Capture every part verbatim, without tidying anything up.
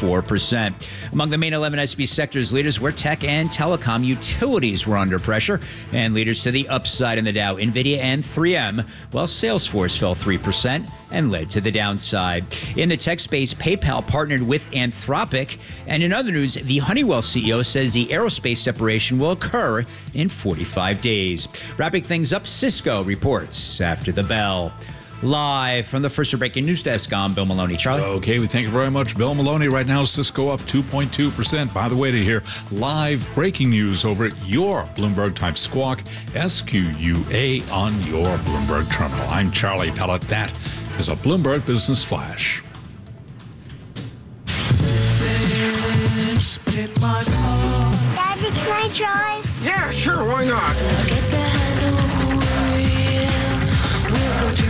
four percent. Among the main eleven S and P sectors, leaders were tech and telecom. Utilities were under pressure, and leaders to the upside in the Dow, NVIDIA and three M, while Salesforce fell three percent and led to the downside. In the tech space, PayPal partnered with Anthropic, and in other news, the Honeywell C E O says the aerospace separation will occur in forty-five days. Wrapping things up, Cisco reports after the bell. Live from the First Breaking News Desk, I'm Bill Maloney. Charlie? Okay, we thank you very much, Bill Maloney. Right now, Cisco up two point two percent. By the way, to hear live breaking news over at your Bloomberg Type Squawk, S Q U A on your Bloomberg terminal. I'm Charlie Pellet. That is a Bloomberg Business Flash. Daddy, can I drive? Yeah, sure, why not? Let's get behind the wheel. We'll go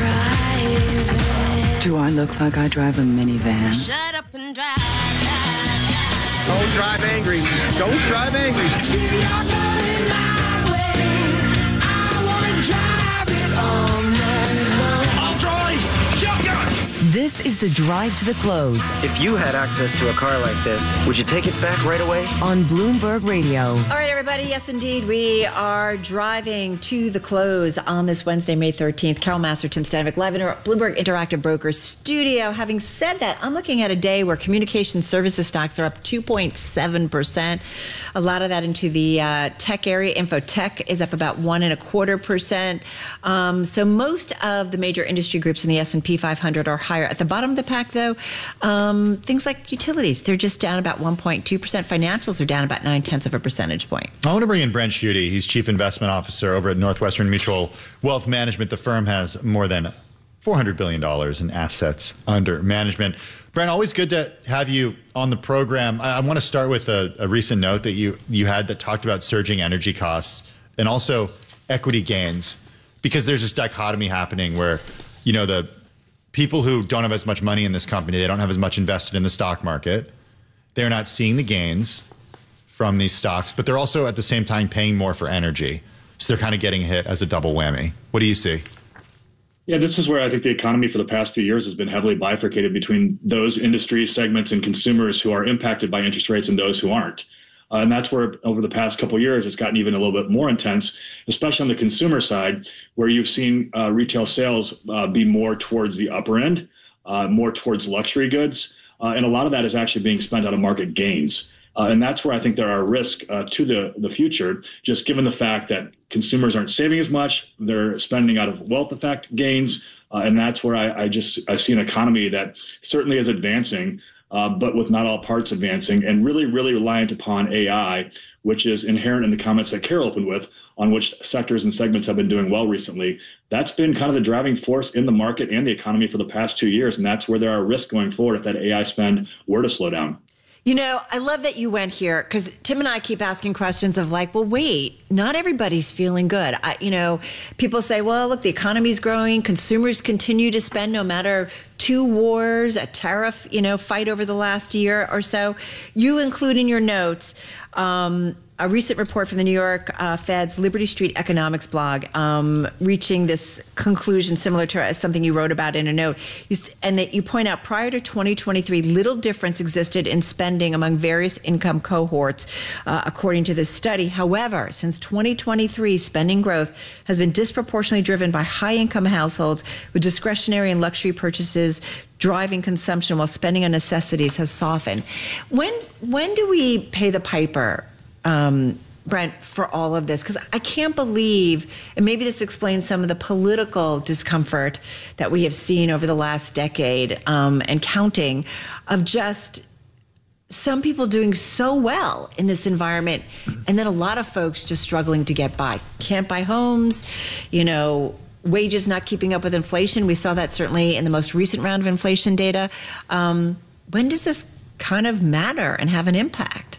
driving. Do I look like I drive a minivan? Shut up and drive, drive, drive. Don't drive angry. Don't drive angry. If you're going my way, I wanna drive it all night long. I'll drive. Shotgun. This is the Drive to the Close If you had access to a car like this, would you take it back right away? on Bloomberg Radio. All right, everybody. Yes, indeed. We are driving to the close on this Wednesday, May thirteenth. Carol Master, Tim Stanovic, live in our Bloomberg Interactive Brokers studio. Having said that, I'm looking at a day where communication services stocks are up two point seven percent. A lot of that into the uh, tech area. Infotech is up about one and a quarter percent. Um, so most of the major industry groups in the S and P five hundred are higher. At the bottom of the pack, though, um, things like utilities, they're just down about one point two percent. Financials are down about nine tenths of a percentage point. I want to bring in Brent Schutte. He's Chief Investment Officer over at Northwestern Mutual Wealth Management. The firm has more than four hundred billion dollars in assets under management. Brent, always good to have you on the program. I, I want to start with a, a recent note that you, you had that talked about surging energy costs and also equity gains, because there's this dichotomy happening where, you know, the people who don't have as much money in this company, they don't have as much invested in the stock market, they're not seeing the gains from these stocks, but they're also at the same time paying more for energy. So they're kind of getting hit as a double whammy. What do you see? Yeah, this is where I think the economy for the past few years has been heavily bifurcated between those industry segments and consumers who are impacted by interest rates and those who aren't. Uh, and that's where over the past couple of years, it's gotten even a little bit more intense, especially on the consumer side, where you've seen uh, retail sales uh, be more towards the upper end, uh, more towards luxury goods. Uh, and a lot of that is actually being spent out of market gains. Uh, and that's where I think there are risks uh, to the, the future, just given the fact that consumers aren't saving as much, they're spending out of wealth effect gains. Uh, and that's where I, I just I see an economy that certainly is advancing, uh, but with not all parts advancing, and really, really reliant upon A I, which is inherent in the comments that Carol opened with, on which sectors and segments have been doing well recently. That's been kind of the driving force in the market and the economy for the past two years. And that's where there are risks going forward if that A I spend were to slow down. You know, I love that you went here, because Tim and I keep asking questions of like, well, wait, not everybody's feeling good. I, you know, people say, well, look, the economy's growing. Consumers continue to spend no matter two wars, a tariff, you know, fight over the last year or so. You include in your notes um, a recent report from the New York uh, Fed's Liberty Street Economics blog, um, reaching this conclusion similar to something you wrote about in a note. You, and that you point out prior to twenty twenty-three, little difference existed in spending among various income cohorts, uh, according to this study. However, since twenty twenty-three, spending growth has been disproportionately driven by high-income households with discretionary and luxury purchases driving consumption, while spending on necessities has softened. When when do we pay the piper, um, Brent, for all of this? Because I can't believe, and maybe this explains some of the political discomfort that we have seen over the last decade um, and counting, of just some people doing so well in this environment, and then a lot of folks just struggling to get by. Can't buy homes, you know, wages not keeping up with inflation. We saw that certainly in the most recent round of inflation data. Um, when does this kind of matter and have an impact?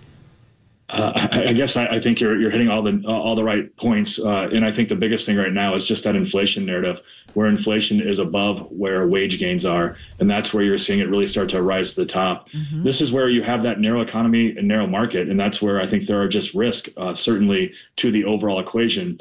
Uh, I, I guess I, I think you're you're hitting all the all the right points, uh, and I think the biggest thing right now is just that inflation narrative, where inflation is above where wage gains are, and that's where you're seeing it really start to rise to the top. Mm-hmm. This is where you have that narrow economy and narrow market, and that's where I think there are just risks, uh, certainly, to the overall equation.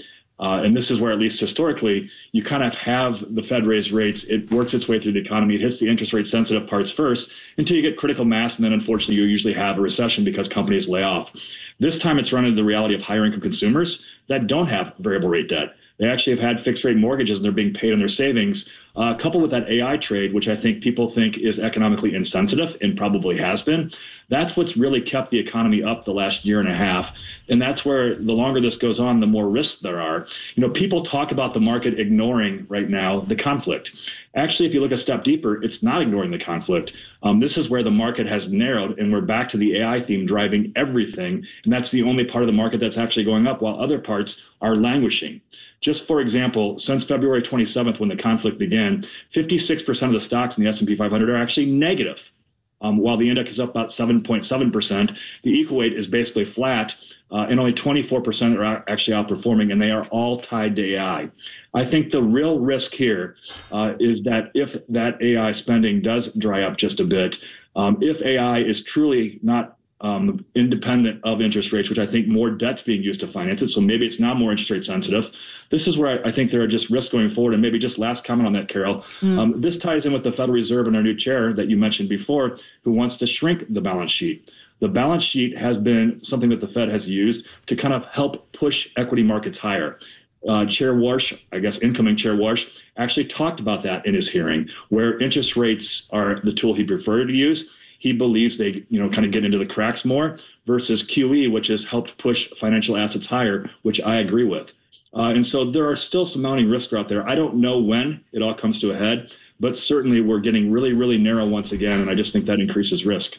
Uh, and this is where, at least historically, you kind of have the Fed raise rates. It works its way through the economy. It hits the interest rate sensitive parts first until you get critical mass. And then, unfortunately, you usually have a recession because companies lay off. This time it's run into the reality of higher income consumers that don't have variable rate debt. They actually have had fixed rate mortgages and they're being paid on their savings, uh, coupled with that A I trade, which I think people think is economically insensitive and probably has been. That's what's really kept the economy up the last year and a half. And that's where the longer this goes on, the more risks there are. You know, people talk about the market ignoring right now the conflict. Actually, if you look a step deeper, it's not ignoring the conflict. Um, this is where the market has narrowed, and we're back to the A I theme driving everything. And that's the only part of the market that's actually going up, while other parts are languishing. Just for example, since February twenty-seventh, when the conflict began, fifty-six percent of the stocks in the S and P five hundred are actually negative. Um, while the index is up about seven point seven percent, the equal weight is basically flat, uh, and only twenty-four percent are actually outperforming, and they are all tied to A I. I think the real risk here uh, is that if that A I spending does dry up just a bit, um, if A I is truly not um, independent of interest rates, which I think more debt's being used to finance it, so maybe it's not more interest rate sensitive. This is where I, I think there are just risks going forward. And maybe just last comment on that, Carol. Mm. Um, this ties in with the Federal Reserve and our new chair that you mentioned before, who wants to shrink the balance sheet. The balance sheet has been something that the Fed has used to kind of help push equity markets higher. Uh, Chair Warsh, I guess incoming Chair Warsh, actually talked about that in his hearing, where interest rates are the tool he'd prefer to use. He believes they, you know, kind of get into the cracks more versus Q E, which has helped push financial assets higher, which I agree with. Uh, and so there are still some mounting risks out there. I don't know when it all comes to a head, but certainly we're getting really, really narrow once again, and I just think that increases risk.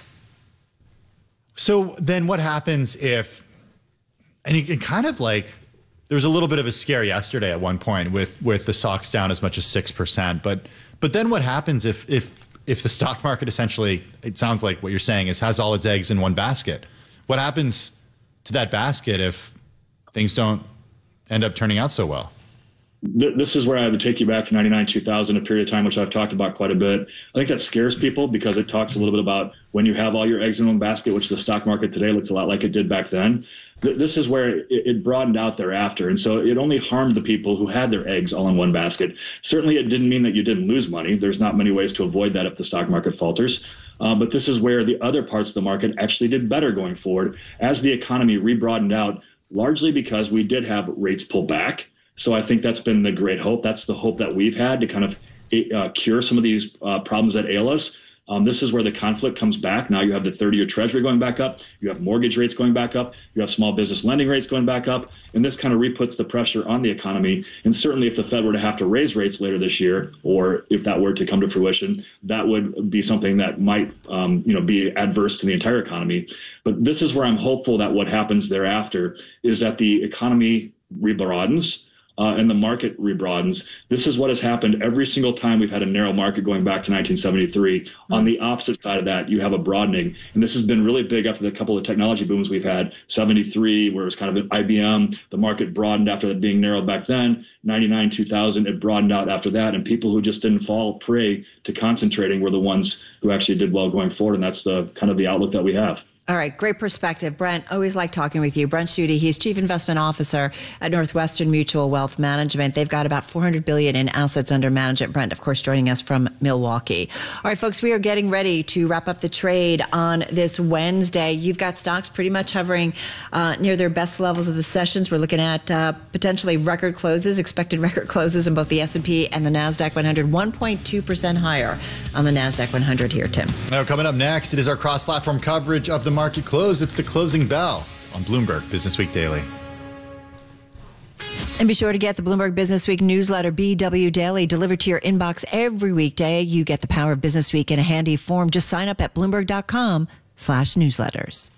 So then what happens if, and you can kind of like, there was a little bit of a scare yesterday at one point with with the stocks down as much as six percent, but but then what happens if if if the stock market essentially, it sounds like what you're saying is, has all its eggs in one basket? What happens to that basket if things don't end up turning out so well? This is where I would take you back to ninety-nine, two thousand, a period of time, which I've talked about quite a bit. I think that scares people because it talks a little bit about when you have all your eggs in one basket, which the stock market today looks a lot like it did back then. This is where it broadened out thereafter. And so it only harmed the people who had their eggs all in one basket. Certainly, it didn't mean that you didn't lose money. There's not many ways to avoid that if the stock market falters. Uh, but this is where the other parts of the market actually did better going forward as the economy rebroadened out, largely because we did have rates pull back. So I think that's been the great hope. That's the hope that we've had to kind of uh, cure some of these uh, problems that ail us. Um, this is where the conflict comes back. Now you have the thirty-year Treasury going back up. You have mortgage rates going back up. You have small business lending rates going back up. And this kind of re-puts the pressure on the economy. And certainly if the Fed were to have to raise rates later this year, or if that were to come to fruition, that would be something that might um, you know, be adverse to the entire economy. But this is where I'm hopeful that what happens thereafter is that the economy rebroadens. Uh, and the market rebroadens. This is what has happened every single time we've had a narrow market going back to nineteen seventy-three. Mm-hmm. On the opposite side of that, you have a broadening. And this has been really big after the couple of technology booms we've had. seventy-three, where it was kind of an I B M, the market broadened after that being narrowed back then. ninety-nine, two thousand, it broadened out after that. And people who just didn't fall prey to concentrating were the ones who actually did well going forward. And that's the kind of the outlook that we have. All right, great perspective. Brent, always like talking with you. Brent Schutte, he's Chief Investment Officer at Northwestern Mutual Wealth Management. They've got about four hundred billion dollars in assets under management. Brent, of course, joining us from Milwaukee. All right, folks, we are getting ready to wrap up the trade on this Wednesday. You've got stocks pretty much hovering uh, near their best levels of the sessions. We're looking at uh, potentially record closes, expected record closes in both the S and P and the NASDAQ one hundred, one point two percent higher on the NASDAQ one hundred here, Tim. Now, coming up next, it is our cross-platform coverage of the market close. It's the closing bell on Bloomberg Business Week Daily. And be sure to get the Bloomberg Business Week newsletter, B W Daily, delivered to your inbox every weekday. You get the power of Business Week in a handy form. Just sign up at Bloomberg.com slash newsletters.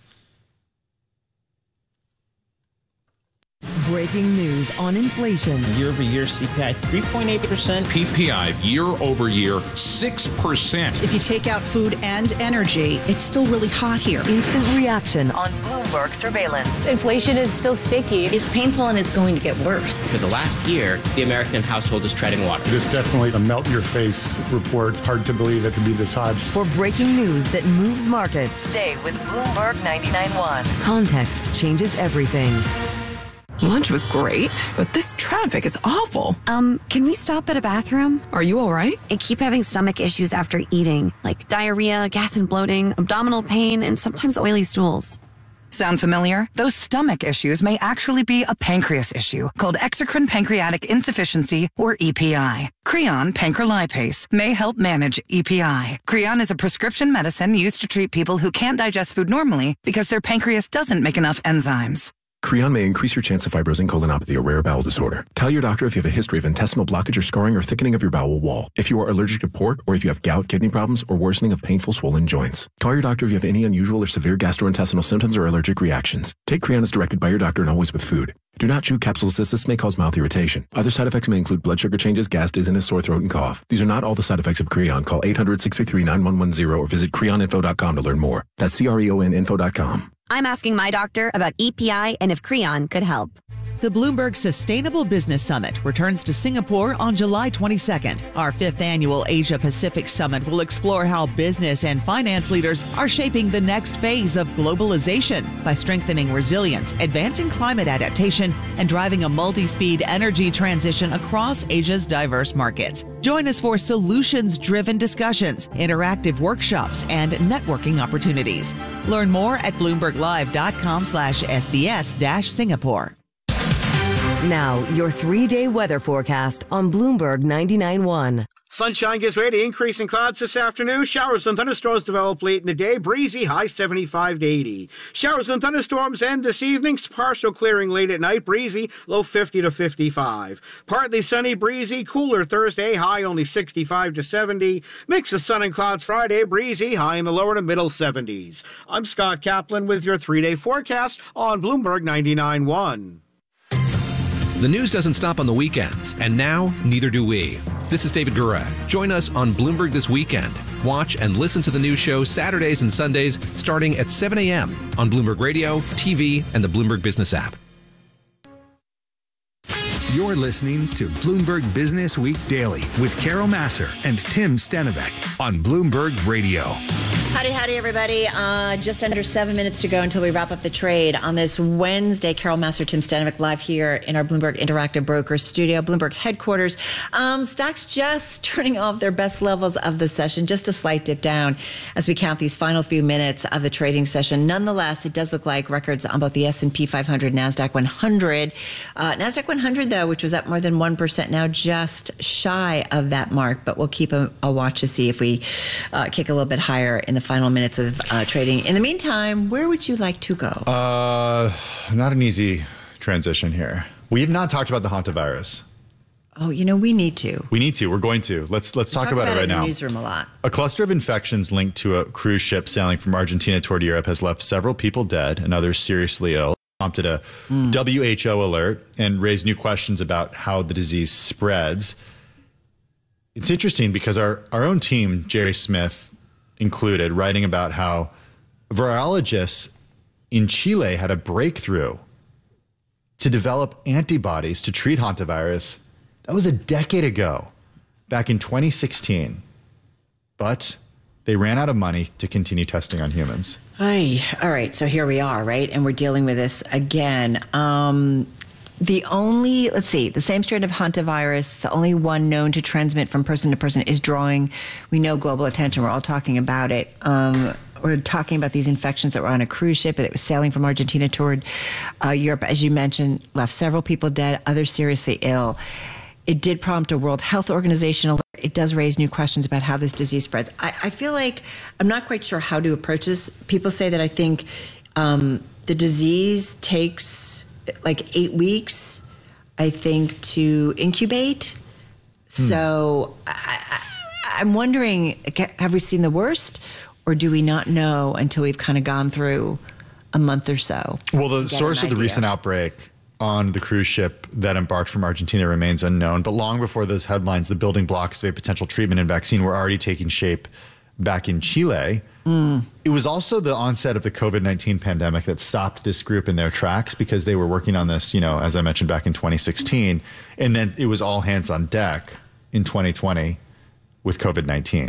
Breaking news on inflation. Year over year C P I three point eight percent. P P I year over year six percent. If you take out food and energy, it's still really hot here. Instant reaction on Bloomberg surveillance. Inflation is still sticky. It's painful and it's going to get worse. For the last year, the American household is treading water. This is definitely a melt-your-face report. Hard to believe it could be this hot. For breaking news that moves markets, stay with Bloomberg ninety-nine point one. Context changes everything. Lunch was great, but this traffic is awful. Um, can we stop at a bathroom? Are you all right? I keep having stomach issues after eating, like diarrhea, gas and bloating, abdominal pain, and sometimes oily stools. Sound familiar? Those stomach issues may actually be a pancreas issue called exocrine pancreatic insufficiency, or E P I. Creon pancrelipase may help manage E P I. Creon is a prescription medicine used to treat people who can't digest food normally because their pancreas doesn't make enough enzymes. Creon may increase your chance of fibrosing colonopathy, a rare bowel disorder. Tell your doctor if you have a history of intestinal blockage or scarring or thickening of your bowel wall, if you are allergic to pork, or if you have gout, kidney problems, or worsening of painful swollen joints. Call your doctor if you have any unusual or severe gastrointestinal symptoms or allergic reactions. Take Creon as directed by your doctor and always with food. Do not chew capsules as this may cause mouth irritation. Other side effects may include blood sugar changes, gas, dizziness, sore throat, and cough. These are not all the side effects of Creon. Call eight hundred, six three three, nine one one zero or visit creon info dot com to learn more. That's C R E O N info dot com. I'm asking my doctor about E P I and if Creon could help. The Bloomberg Sustainable Business Summit returns to Singapore on July twenty-second. Our fifth annual Asia Pacific Summit will explore how business and finance leaders are shaping the next phase of globalization by strengthening resilience, advancing climate adaptation, and driving a multi-speed energy transition across Asia's diverse markets. Join us for solutions-driven discussions, interactive workshops, and networking opportunities. Learn more at bloomberglive.com slash SBS dash Singapore. Now, your three-day weather forecast on Bloomberg ninety-nine point one. Sunshine gives way to increasing clouds this afternoon. Showers and thunderstorms develop late in the day. Breezy, high seventy-five to eighty. Showers and thunderstorms end this evening. Partial clearing late at night. Breezy, low fifty to fifty-five. Partly sunny, breezy, cooler Thursday. High only sixty-five to seventy. Mix of sun and clouds Friday. Breezy, high in the lower to middle seventies. I'm Scott Kaplan with your three-day forecast on Bloomberg ninety-nine point one. The news doesn't stop on the weekends, and now neither do we. This is David Gura. Join us on Bloomberg This Weekend. Watch and listen to the news show Saturdays and Sundays starting at seven a.m. on Bloomberg Radio, T V, and the Bloomberg Business app. You're listening to Bloomberg Business Week Daily with Carol Massar and Tim Stenovec on Bloomberg Radio. Howdy, howdy, everybody. Uh, just under seven minutes to go until we wrap up the trade on this Wednesday. Carol Massar, Tim Stenovec live here in our Bloomberg Interactive Brokers studio, Bloomberg headquarters. Um, stocks just turning off their best levels of the session, just a slight dip down as we count these final few minutes of the trading session. Nonetheless, it does look like records on both the S and P five hundred, NASDAQ one hundred. Uh, NASDAQ one hundred, though, which was up more than one percent, now just shy of that mark. But we'll keep a, a watch to see if we uh, kick a little bit higher in the final minutes of uh, trading. In the meantime, where would you like to go? Uh, not an easy transition here. We've not talked about the hantavirus. Oh, you know, we need to. We need to. We're going to. Let's let's talk, talk about, about it right in the now. Newsroom a lot. A cluster of infections linked to a cruise ship sailing from Argentina toward Europe has left several people dead and others seriously ill. Prompted a mm. W H O alert and raised new questions about how the disease spreads. It's interesting because our, our own team, Jerry Smith included, writing about how virologists in Chile had a breakthrough to develop antibodies to treat hantavirus. That was a decade ago, back in twenty sixteen. But they ran out of money to continue testing on humans. Hi. All right. So here we are, right? And we're dealing with this again. Um, the only, let's see, the same strain of hantavirus, the only one known to transmit from person to person, is drawing, we know, global attention. We're all talking about it. Um, we're talking about these infections that were on a cruise ship that was sailing from Argentina toward uh, Europe, as you mentioned, left several people dead, others seriously ill. It did prompt a World Health Organization alert. It does raise new questions about how this disease spreads. I, I feel like I'm not quite sure how to approach this. People say that I think um, the disease takes like eight weeks, I think, to incubate. Hmm. So I, I, I'm wondering, have we seen the worst, or do we not know until we've kind of gone through a month or so? Well, the source of the recent outbreak on the cruise ship that embarked from Argentina remains unknown. But long before those headlines, the building blocks of a potential treatment and vaccine were already taking shape back in Chile. Mm. It was also the onset of the COVID nineteen pandemic that stopped this group in their tracks, because they were working on this, you know, as I mentioned, back in twenty sixteen. And then it was all hands on deck in twenty twenty with COVID nineteen.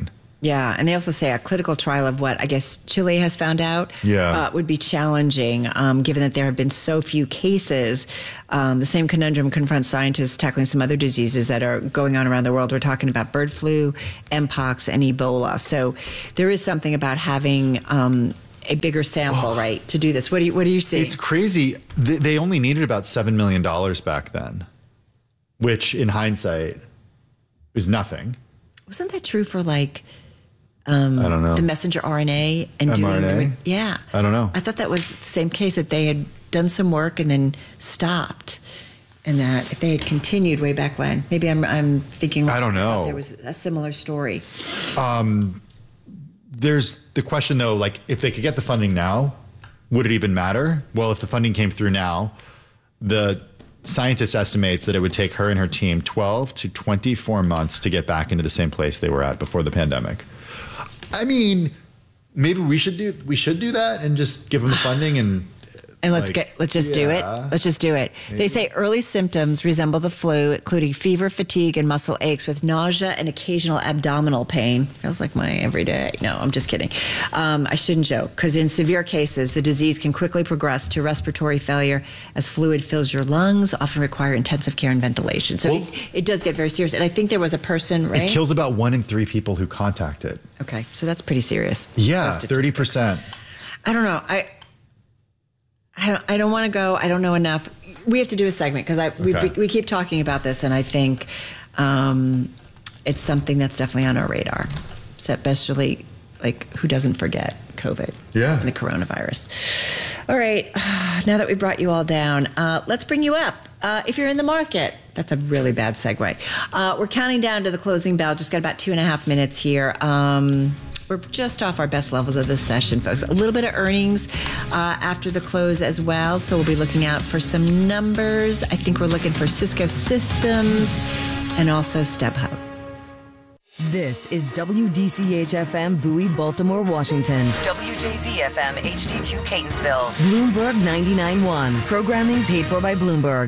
Yeah, and they also say a clinical trial of what I guess Chile has found out Yeah. uh, would be challenging, um, given that there have been so few cases. Um, the same conundrum confronts scientists tackling some other diseases that are going on around the world. We're talking about bird flu, Mpox, and Ebola. So there is something about having um, a bigger sample, right, to do this. What do you What do you see? It's crazy. They, they only needed about seven million dollars back then, which in hindsight is nothing. Wasn't that true for like? Um, I don't know. The messenger R N A and M R N A? doing the, yeah. I don't know. I thought that was the same case, that they had done some work and then stopped, and that if they had continued way back when, maybe I'm I'm thinking. I don't know. There was a similar story. Um, there's the question though, like if they could get the funding now, would it even matter? Well, if the funding came through now, the scientist estimates that it would take her and her team twelve to twenty-four months to get back into the same place they were at before the pandemic. I mean, maybe we should do we should do that and just give them the funding and And let's like, get let's just do it. yeah. Let's just do it. They Maybe. say early symptoms resemble the flu, including fever, fatigue, and muscle aches with nausea and occasional abdominal pain. Feels like my everyday. No, I'm just kidding. Um, I shouldn't joke, because in severe cases, the disease can quickly progress to respiratory failure as fluid fills your lungs, often require intensive care and ventilation. So Well- it, it does get very serious. And I think there was a person, right? It kills about one in three people who contact it. Okay, so that's pretty serious. Yeah, Those statistics. thirty percent. I don't know. I I don't, I don't want to go. I don't know enough. We have to do a segment because I we, Okay. we keep talking about this, and I think um, it's something that's definitely on our radar. So especially, like, who doesn't forget COVID Yeah. and the coronavirus? All right. Now that we brought you all down, uh, let's bring you up. Uh, if you're in the market, that's a really bad segue. Uh, we're counting down to the closing bell. Just got about two and a half minutes here. Um, We're just off our best levels of this session, folks. A little bit of earnings uh, after the close as well. So we'll be looking out for some numbers. I think we're looking for Cisco Systems and also StubHub. This is W D C H F M Bowie, Baltimore, Washington. W J Z F M H D two Catonsville. Bloomberg ninety-nine point one. Programming paid for by Bloomberg.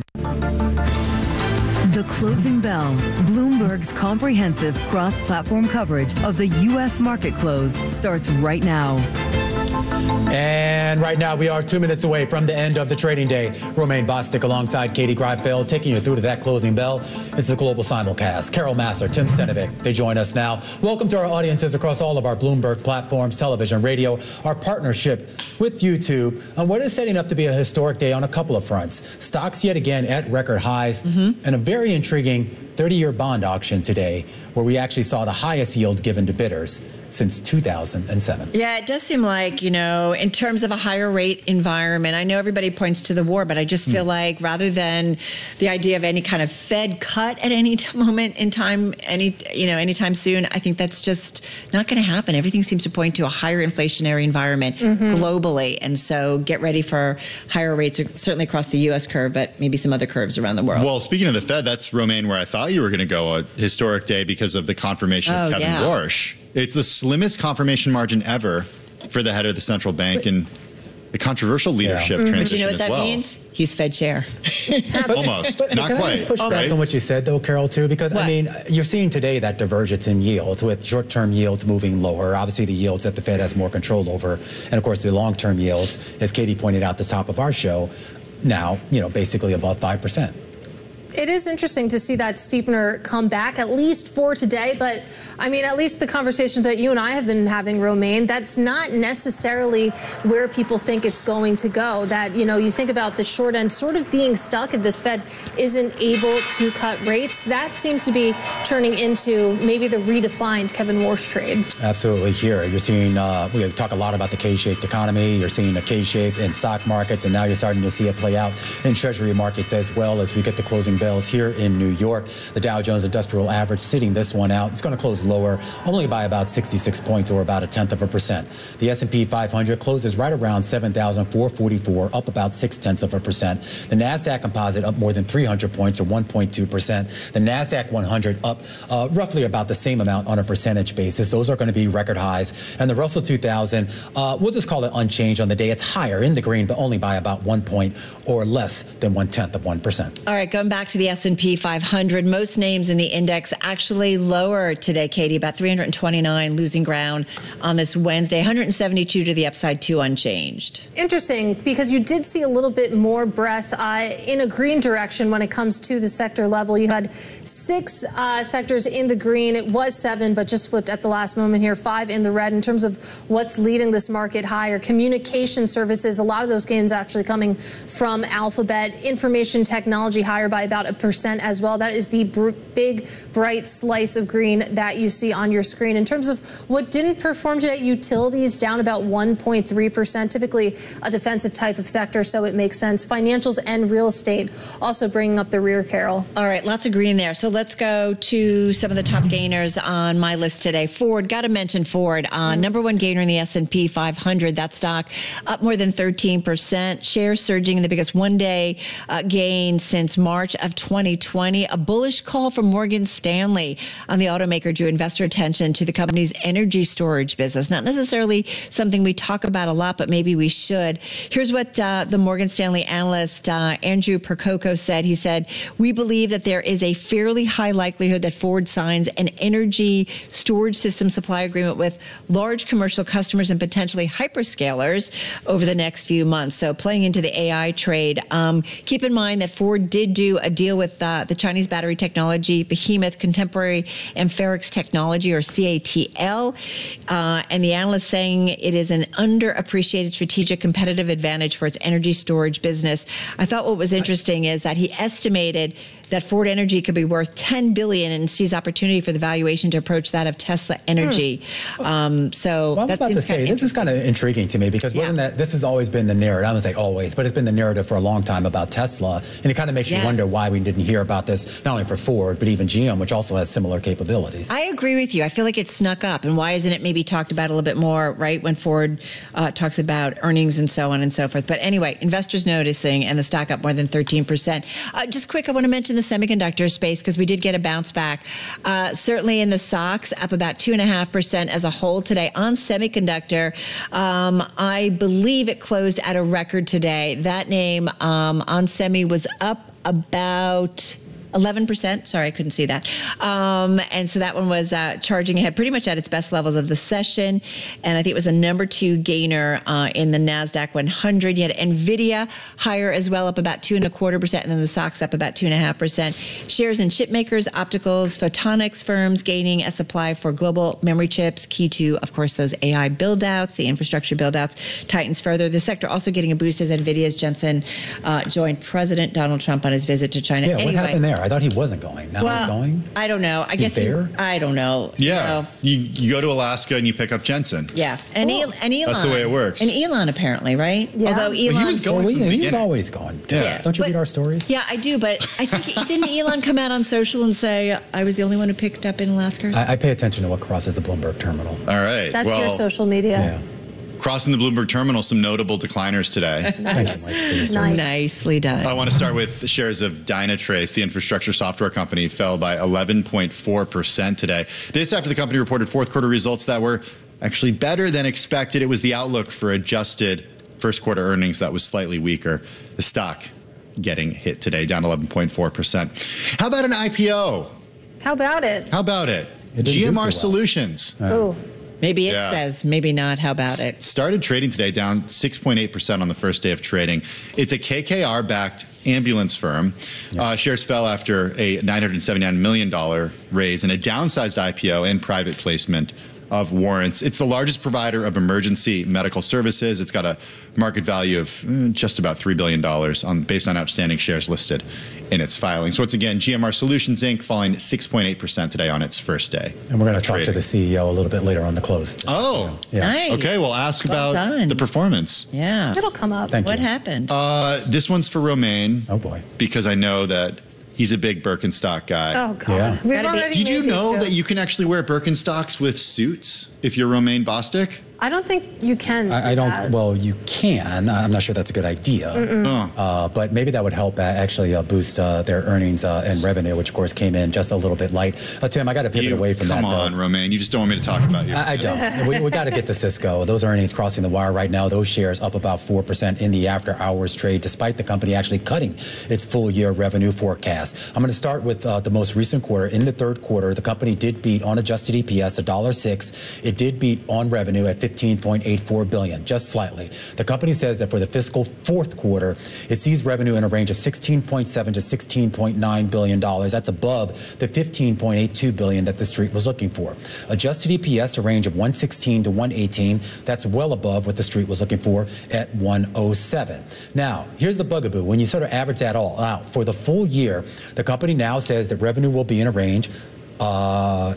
The Closing Bell, Bloomberg's comprehensive cross-platform coverage of the U S market close, starts right now. And right now, we are two minutes away from the end of the trading day. Romaine Bostic alongside Katie Greifeld taking you through to that closing bell. It's the Global Simulcast. Carol Massar, Tim Stenovic, they join us now. Welcome to our audiences across all of our Bloomberg platforms, television, radio, our partnership with YouTube on what is setting up to be a historic day on a couple of fronts. Stocks yet again at record highs, mm-hmm. and a very intriguing thirty-year bond auction today where we actually saw the highest yield given to bidders since two thousand seven. Yeah, it does seem like, you know, in terms of a higher rate environment, I know everybody points to the war, but I just feel mm. like rather than the idea of any kind of Fed cut at any t- moment in time, any, you know, anytime soon, I think that's just not going to happen. Everything seems to point to a higher inflationary environment mm-hmm. globally. And so get ready for higher rates, certainly across the U S curve, but maybe some other curves around the world. Well, speaking of the Fed, that's, Romaine, where I thought you were going to go, a historic day because of the confirmation oh, of Kevin yeah. Warsh. It's the slimmest confirmation margin ever for the head of the central bank and the controversial leadership yeah. transition But you know what as that well. means? He's Fed chair. Almost. But, Not can quite. I just push right? back on what you said, though, Carol, too? Because, what? I mean, you're seeing today that divergence in yields with short-term yields moving lower. Obviously, the yields that the Fed has more control over. And, of course, the long-term yields, as Katie pointed out at the top of our show, now, you know, basically above five percent. It is interesting to see that steepener come back, at least for today. But, I mean, at least the conversations that you and I have been having, Romaine, that's not necessarily where people think it's going to go. That, you know, you think about the short end sort of being stuck if this Fed isn't able to cut rates. That seems to be turning into maybe the redefined Kevin Warsh trade. Absolutely. Here, you're seeing, uh, we talk a lot about the K-shaped economy. You're seeing the K-shape in stock markets, and now you're starting to see it play out in treasury markets as well as we get the closing bells here in New York. The Dow Jones Industrial Average sitting this one out. It's going to close lower, only by about sixty-six points or about a tenth of a percent. The S and P five hundred closes right around seven thousand four hundred forty-four, up about six tenths of a percent. The NASDAQ Composite up more than three hundred points or one point two percent. The NASDAQ one hundred up uh, roughly about the same amount on a percentage basis. Those are going to be record highs. And the Russell two thousand, uh, we'll just call it unchanged on the day. It's higher in the green, but only by about one point or less than one tenth of one percent. All right, going back to to the S and P five hundred. Most names in the index actually lower today, Katie, about three hundred twenty-nine losing ground on this Wednesday, one hundred seventy-two to the upside, two unchanged. Interesting, because you did see a little bit more breadth uh, in a green direction when it comes to the sector level. You had six uh, sectors in the green. It was seven, but just flipped at the last moment here. Five in the red in terms of what's leading this market higher. Communication services, a lot of those gains actually coming from Alphabet. Information technology higher by about a percent as well. That is the br- big, bright slice of green that you see on your screen. In terms of what didn't perform today, utilities down about one point three percent, typically a defensive type of sector, so it makes sense. Financials and real estate also bringing up the rear, Carol. All right, lots of green there. So let's go to some of the top gainers on my list today. Ford, got to mention Ford, uh, mm. number one gainer in the S and P five hundred. That stock up more than thirteen percent. Shares surging in the biggest one-day uh, gain since March of twenty twenty. A bullish call from Morgan Stanley on the automaker drew investor attention to the company's energy storage business. Not necessarily something we talk about a lot, but maybe we should. Here's what uh, the Morgan Stanley analyst uh, Andrew Percoco said. He said, "We believe that there is a fairly high likelihood that Ford signs an energy storage system supply agreement with large commercial customers and potentially hyperscalers over the next few months." So playing into the A I trade, um, keep in mind that Ford did do a deal with uh, the Chinese battery technology behemoth Contemporary Amphorex Technology, or C A T L, uh, and the analyst saying it is an underappreciated strategic competitive advantage for its energy storage business. I thought what was interesting is that he estimated that Ford Energy could be worth ten billion dollars and sees opportunity for the valuation to approach that of Tesla Energy. Hmm. Um, so well, I was that about to say, this is kind of intriguing to me because yeah. wasn't that, this has always been the narrative. I would say always, but it's been the narrative for a long time about Tesla. And it kind of makes yes. you wonder why we didn't hear about this, not only for Ford, but even G M, which also has similar capabilities. I agree with you. I feel like it snuck up. And why isn't it maybe talked about a little bit more, right, when Ford uh, talks about earnings and so on and so forth. But anyway, investors noticing, and the stock up more than thirteen percent. Uh, just quick, I want to mention the semiconductor space because we did get a bounce back. Uh, certainly in the S O X, up about two point five percent as a whole today. On semiconductor, um, I believe it closed at a record today. That name um, on semi was up about eleven percent. Sorry, I couldn't see that. Um, and so that one was uh, charging ahead pretty much at its best levels of the session. And I think it was a number two gainer uh, in the NASDAQ one hundred. You had NVIDIA higher as well, up about two and a quarter percent. And then the S O X up about two and a half percent. Shares in chip makers, opticals, photonics firms gaining a supply for global memory chips, key to, of course, those A I build-outs, the infrastructure build-outs, tightens further. The sector also getting a boost as NVIDIA's Jensen uh, joined President Donald Trump on his visit to China. Yeah, anyway, what happened there? I thought he wasn't going. Now well, he's going? I don't know. I he's guess there? He, I don't know. Yeah. You know. You, you go to Alaska and you pick up Jensen. Yeah. And, cool. El, and Elon. That's the way it works. And Elon, apparently, right? Yeah. Although Elon. He was going. Well, he was always going. Yeah. yeah. Don't you but, read our stories? Yeah, I do. But I think, didn't Elon come out on social and say, I was the only one who picked up in Alaska? I, I pay attention to what crosses the Bloomberg terminal. All right. That's well, your social media. Yeah. Crossing the Bloomberg terminal, some notable decliners today. Nice. nice. Nicely done. I want to start with the shares of Dynatrace, the infrastructure software company, fell by eleven point four percent today. This after the company reported fourth quarter results that were actually better than expected. It was the outlook for adjusted first quarter earnings that was slightly weaker. The stock getting hit today, down eleven point four percent. How about an I P O? How about it? How about it? it G M R well. Solutions. Uh, oh. Maybe it yeah. says, maybe not. How about it? Started trading today down six point eight percent on the first day of trading. It's a K K R-backed ambulance firm. Yeah. Uh, shares fell after a nine hundred seventy-nine million dollars raise and a downsized I P O and private placement of warrants. It's the largest provider of emergency medical services. It's got a market value of mm, just about three billion dollars on, based on outstanding shares listed in its filing. So once again, G M R Solutions, Incorporated falling six point eight percent today on its first day. And we're going to talk trading. to the C E O a little bit later on the close. Oh, yeah. Nice. Okay, well, ask well about done. the performance. Yeah. It'll come up. Thank what you. happened? Uh, this one's for Romaine. Oh, boy. Because I know that he's a big Birkenstock guy. Oh, God. Yeah. We've Gotta be- already Did you made these know that jokes. you can actually wear Birkenstocks with suits if you're Romaine Bostick? I don't think you can. I, do I don't. that. Well, you can. I'm not sure that's a good idea. Uh, but maybe that would help uh, actually uh, boost uh, their earnings uh, and revenue, which of course came in just a little bit light. Uh, Tim, I got to pivot You- away from come that. on, though. Romaine. You just don't want me to talk about you. I, I don't. we we got to get to Cisco. Those earnings crossing the wire right now. Those shares up about four percent in the after-hours trade, despite the company actually cutting its full-year revenue forecast. I'm going to start with uh, the most recent quarter. In the third quarter, the company did beat on adjusted E P S one dollar and six cents. It did beat on revenue at fifteen point eight four billion dollars, just slightly. The company says that for the fiscal fourth quarter, it sees revenue in a range of sixteen point seven to sixteen point nine billion dollars. That's above the fifteen point eight two billion dollars that the street was looking for. Adjusted E P S a range of one sixteen to one eighteen. That's well above what the street was looking for at one oh seven. Now, here's the bugaboo. When you sort of average that all out, for the full year, the company now says that revenue will be in a range uh,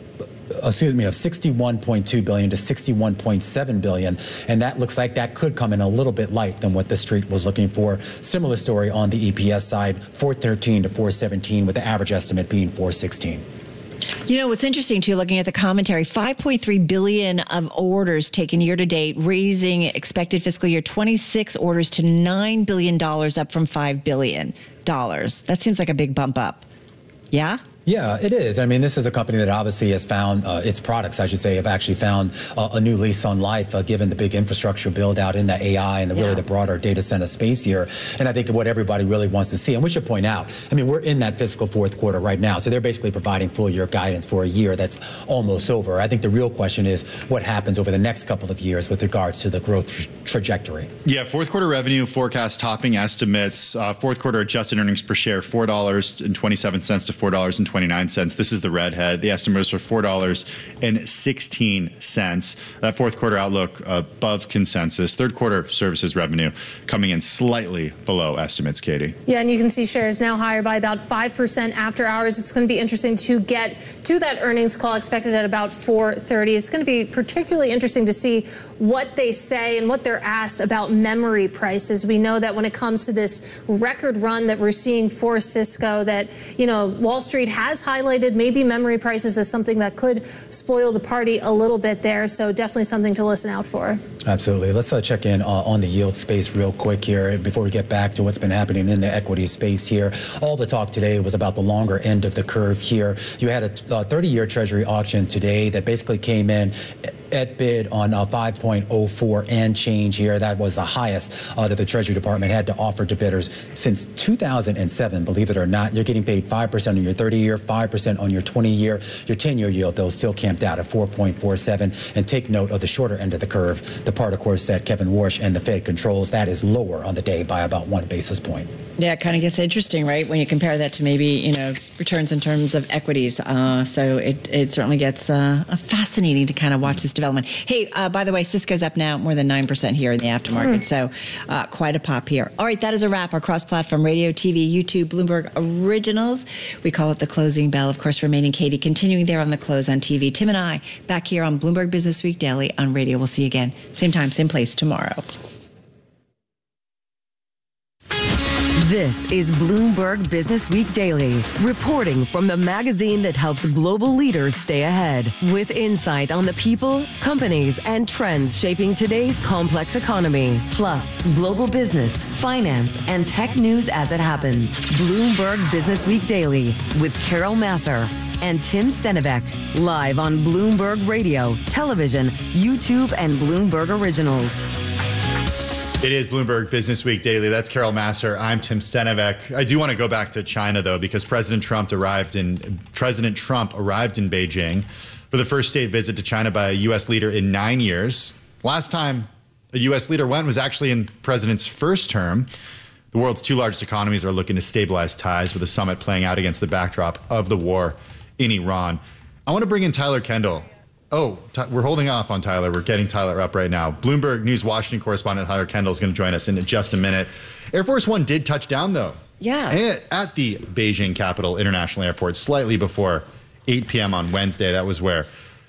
excuse me, of sixty-one point two billion dollars to sixty-one point seven billion dollars, and that looks like that could come in a little bit light than what the street was looking for. Similar story on the E P S side, four thirteen to four seventeen, with the average estimate being four sixteen. You know, what's interesting, too, looking at the commentary, five point three billion of orders taken year to date, raising expected fiscal year twenty-six orders to nine billion dollars, up from five billion dollars. That seems like a big bump up. Yeah? Yeah, it is. I mean, this is a company that obviously has found, uh, its products, I should say, have actually found uh, a new lease on life, uh, given the big infrastructure build out in the A I and the, yeah. really the broader data center space here. And I think what everybody really wants to see, and we should point out, I mean, we're in that fiscal fourth quarter right now. So they're basically providing full year guidance for a year that's almost over. I think the real question is what happens over the next couple of years with regards to the growth tra- trajectory. Yeah, fourth quarter revenue forecast topping estimates. Uh, fourth quarter adjusted earnings per share, four dollars and twenty-seven cents to four dollars and twenty-nine cents. This is the redhead. The estimate was for four dollars and sixteen cents. That fourth quarter outlook above consensus. Third quarter services revenue coming in slightly below estimates, Katie. Yeah, and you can see shares now higher by about five percent after hours. It's going to be interesting to get to that earnings call expected at about four thirty. It's going to be particularly interesting to see what they say and what they're asked about memory prices. We know that when it comes to this record run that we're seeing for Cisco, that, you know, Wall Street has highlighted maybe memory prices as something that could spoil the party a little bit there. So definitely something to listen out for. Absolutely. Let's uh, check in uh, on the yield space real quick here before we get back to what's been happening in the equity space here. All the talk today was about the longer end of the curve here. You had a thirty-year Treasury auction today that basically came in at bid on uh, five point oh four and change here. That was the highest uh, that the Treasury Department had to offer to bidders since two thousand seven, believe it or not. You're getting paid five percent on your thirty-year, five percent on your twenty-year. Your ten-year yield, though, still camped out at four point four seven. And take note of the shorter end of the curve, the part, of course, that Kevin Warsh and the Fed controls. That is lower on the day by about one basis point. Yeah, it kind of gets interesting, right, when you compare that to maybe, you know, returns in terms of equities. Uh, so it, it certainly gets uh, fascinating to kind of watch this development. Hey, uh, by the way, Cisco's up now more than nine percent here in the aftermarket. Mm. So uh, quite a pop here. All right, that is a wrap. Our cross-platform radio, T V, YouTube, Bloomberg Originals. We call it the closing bell. Of course, remaining Katie continuing there on the close on T V. Tim and I back here on Bloomberg Business Week Daily on radio. We'll see you again. Same time, same place tomorrow. This is Bloomberg Business Week Daily, reporting from the magazine that helps global leaders stay ahead, with insight on the people, companies, and trends shaping today's complex economy, plus global business, finance, and tech news as it happens. Bloomberg Business Week Daily with Carol Massar and Tim Stenivek, live on Bloomberg Radio, television, YouTube, and Bloomberg Originals. It is Bloomberg Business Week Daily. That's Carol Massar. I'm Tim Stenivek. I do want to go back to China, though, because President Trump arrived in President Trump arrived in Beijing for the first state visit to China by a U S leader in nine years. Last time a U S leader went was actually in the president's first term. The world's two largest economies are looking to stabilize ties, with the summit playing out against the backdrop of the war in Iran. I want to bring in Tyler Kendall. Oh, we're holding off on Tyler. We're getting Tyler up right now. Bloomberg News Washington correspondent Tyler Kendall is going to join us in just a minute. Air Force One did touch down, though. Yeah. At, at the Beijing Capital International Airport, slightly before eight p.m. on Wednesday. That was where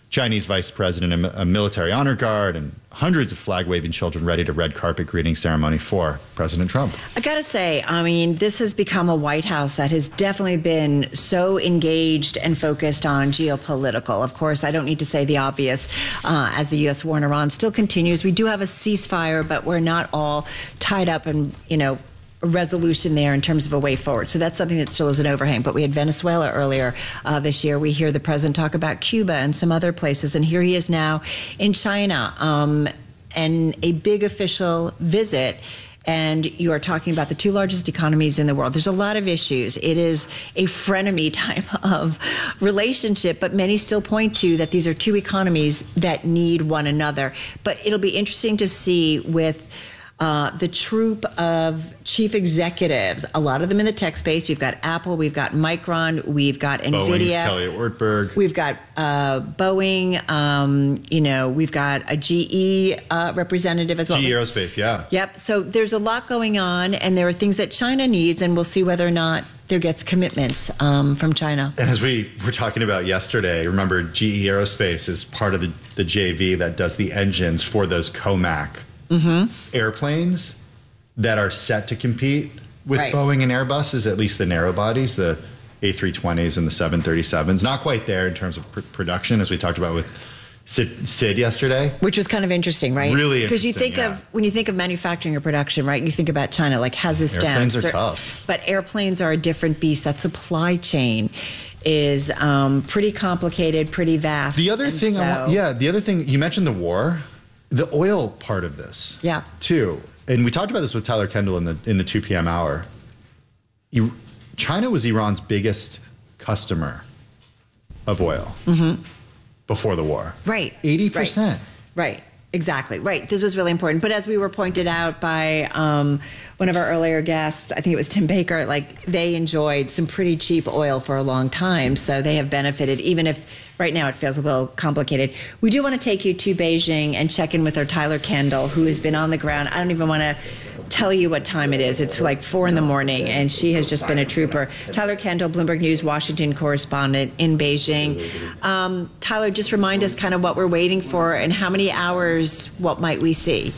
Chinese vice president and a military honor guard, and hundreds of flag-waving children ready to red carpet greeting ceremony for President Trump. I gotta say, I mean, this has become a White House that has definitely been so engaged and focused on geopolitical. Of course, I don't need to say the obvious, uh, as the U S war in Iran still continues. We do have a ceasefire, but we're not all tied up in, you know, a resolution there in terms of a way forward. So that's something that still is an overhang. But we had Venezuela earlier uh, this year. We hear the president talk about Cuba and some other places. And here he is now in China, um, and a big official visit. And you are talking about the two largest economies in the world. There's a lot of issues. It is a frenemy type of relationship, but many still point to that these are two economies that need one another. But it'll be interesting to see with Uh, the troop of chief executives, a lot of them in the tech space. We've got Apple, we've got Micron, we've got Boeing's NVIDIA. Kelly Ortberg. We've got uh, Boeing, um, you know, we've got a G E uh, representative as well. G E Aerospace, yeah. Yep. So there's a lot going on, and there are things that China needs, and we'll see whether or not there gets commitments um, from China. And as we were talking about yesterday, remember G E Aerospace is part of the, the J V that does the engines for those COMAC Mm-hmm. airplanes that are set to compete with right. Boeing and Airbus, at least the narrow bodies, the A three twenties and the seven thirty-sevens. Not quite there in terms of pr- production, as we talked about with Sid, Sid yesterday. Which was kind of interesting, right? Really interesting, because you think yeah. of, when you think of manufacturing or production, right, you think about China, like, has this down. Airplanes are tough. But airplanes are a different beast. That supply chain is um, pretty complicated, pretty vast. The other and thing, so, I want, yeah, the other thing, you mentioned the war. The oil part of this, yeah, too, and we talked about this with Tyler Kendall in the in the two p.m. hour. You, China was Iran's biggest customer of oil mm-hmm. before the war. Right, eighty percent. Right. right. Exactly. Right. This was really important. But as we were pointed out by um, one of our earlier guests, I think it was Tim Baker, like, they enjoyed some pretty cheap oil for a long time. So they have benefited, even if right now it feels a little complicated. We do want to take you to Beijing and check in with our Tyler Kendall, who has been on the ground. I don't even want to tell you what time it is. It's like four in the morning, and she has just been a trooper. Tyler Kendall, Bloomberg News Washington correspondent in Beijing. Um, Tyler, just remind us kind of what we're waiting for and how many hours, what might we see?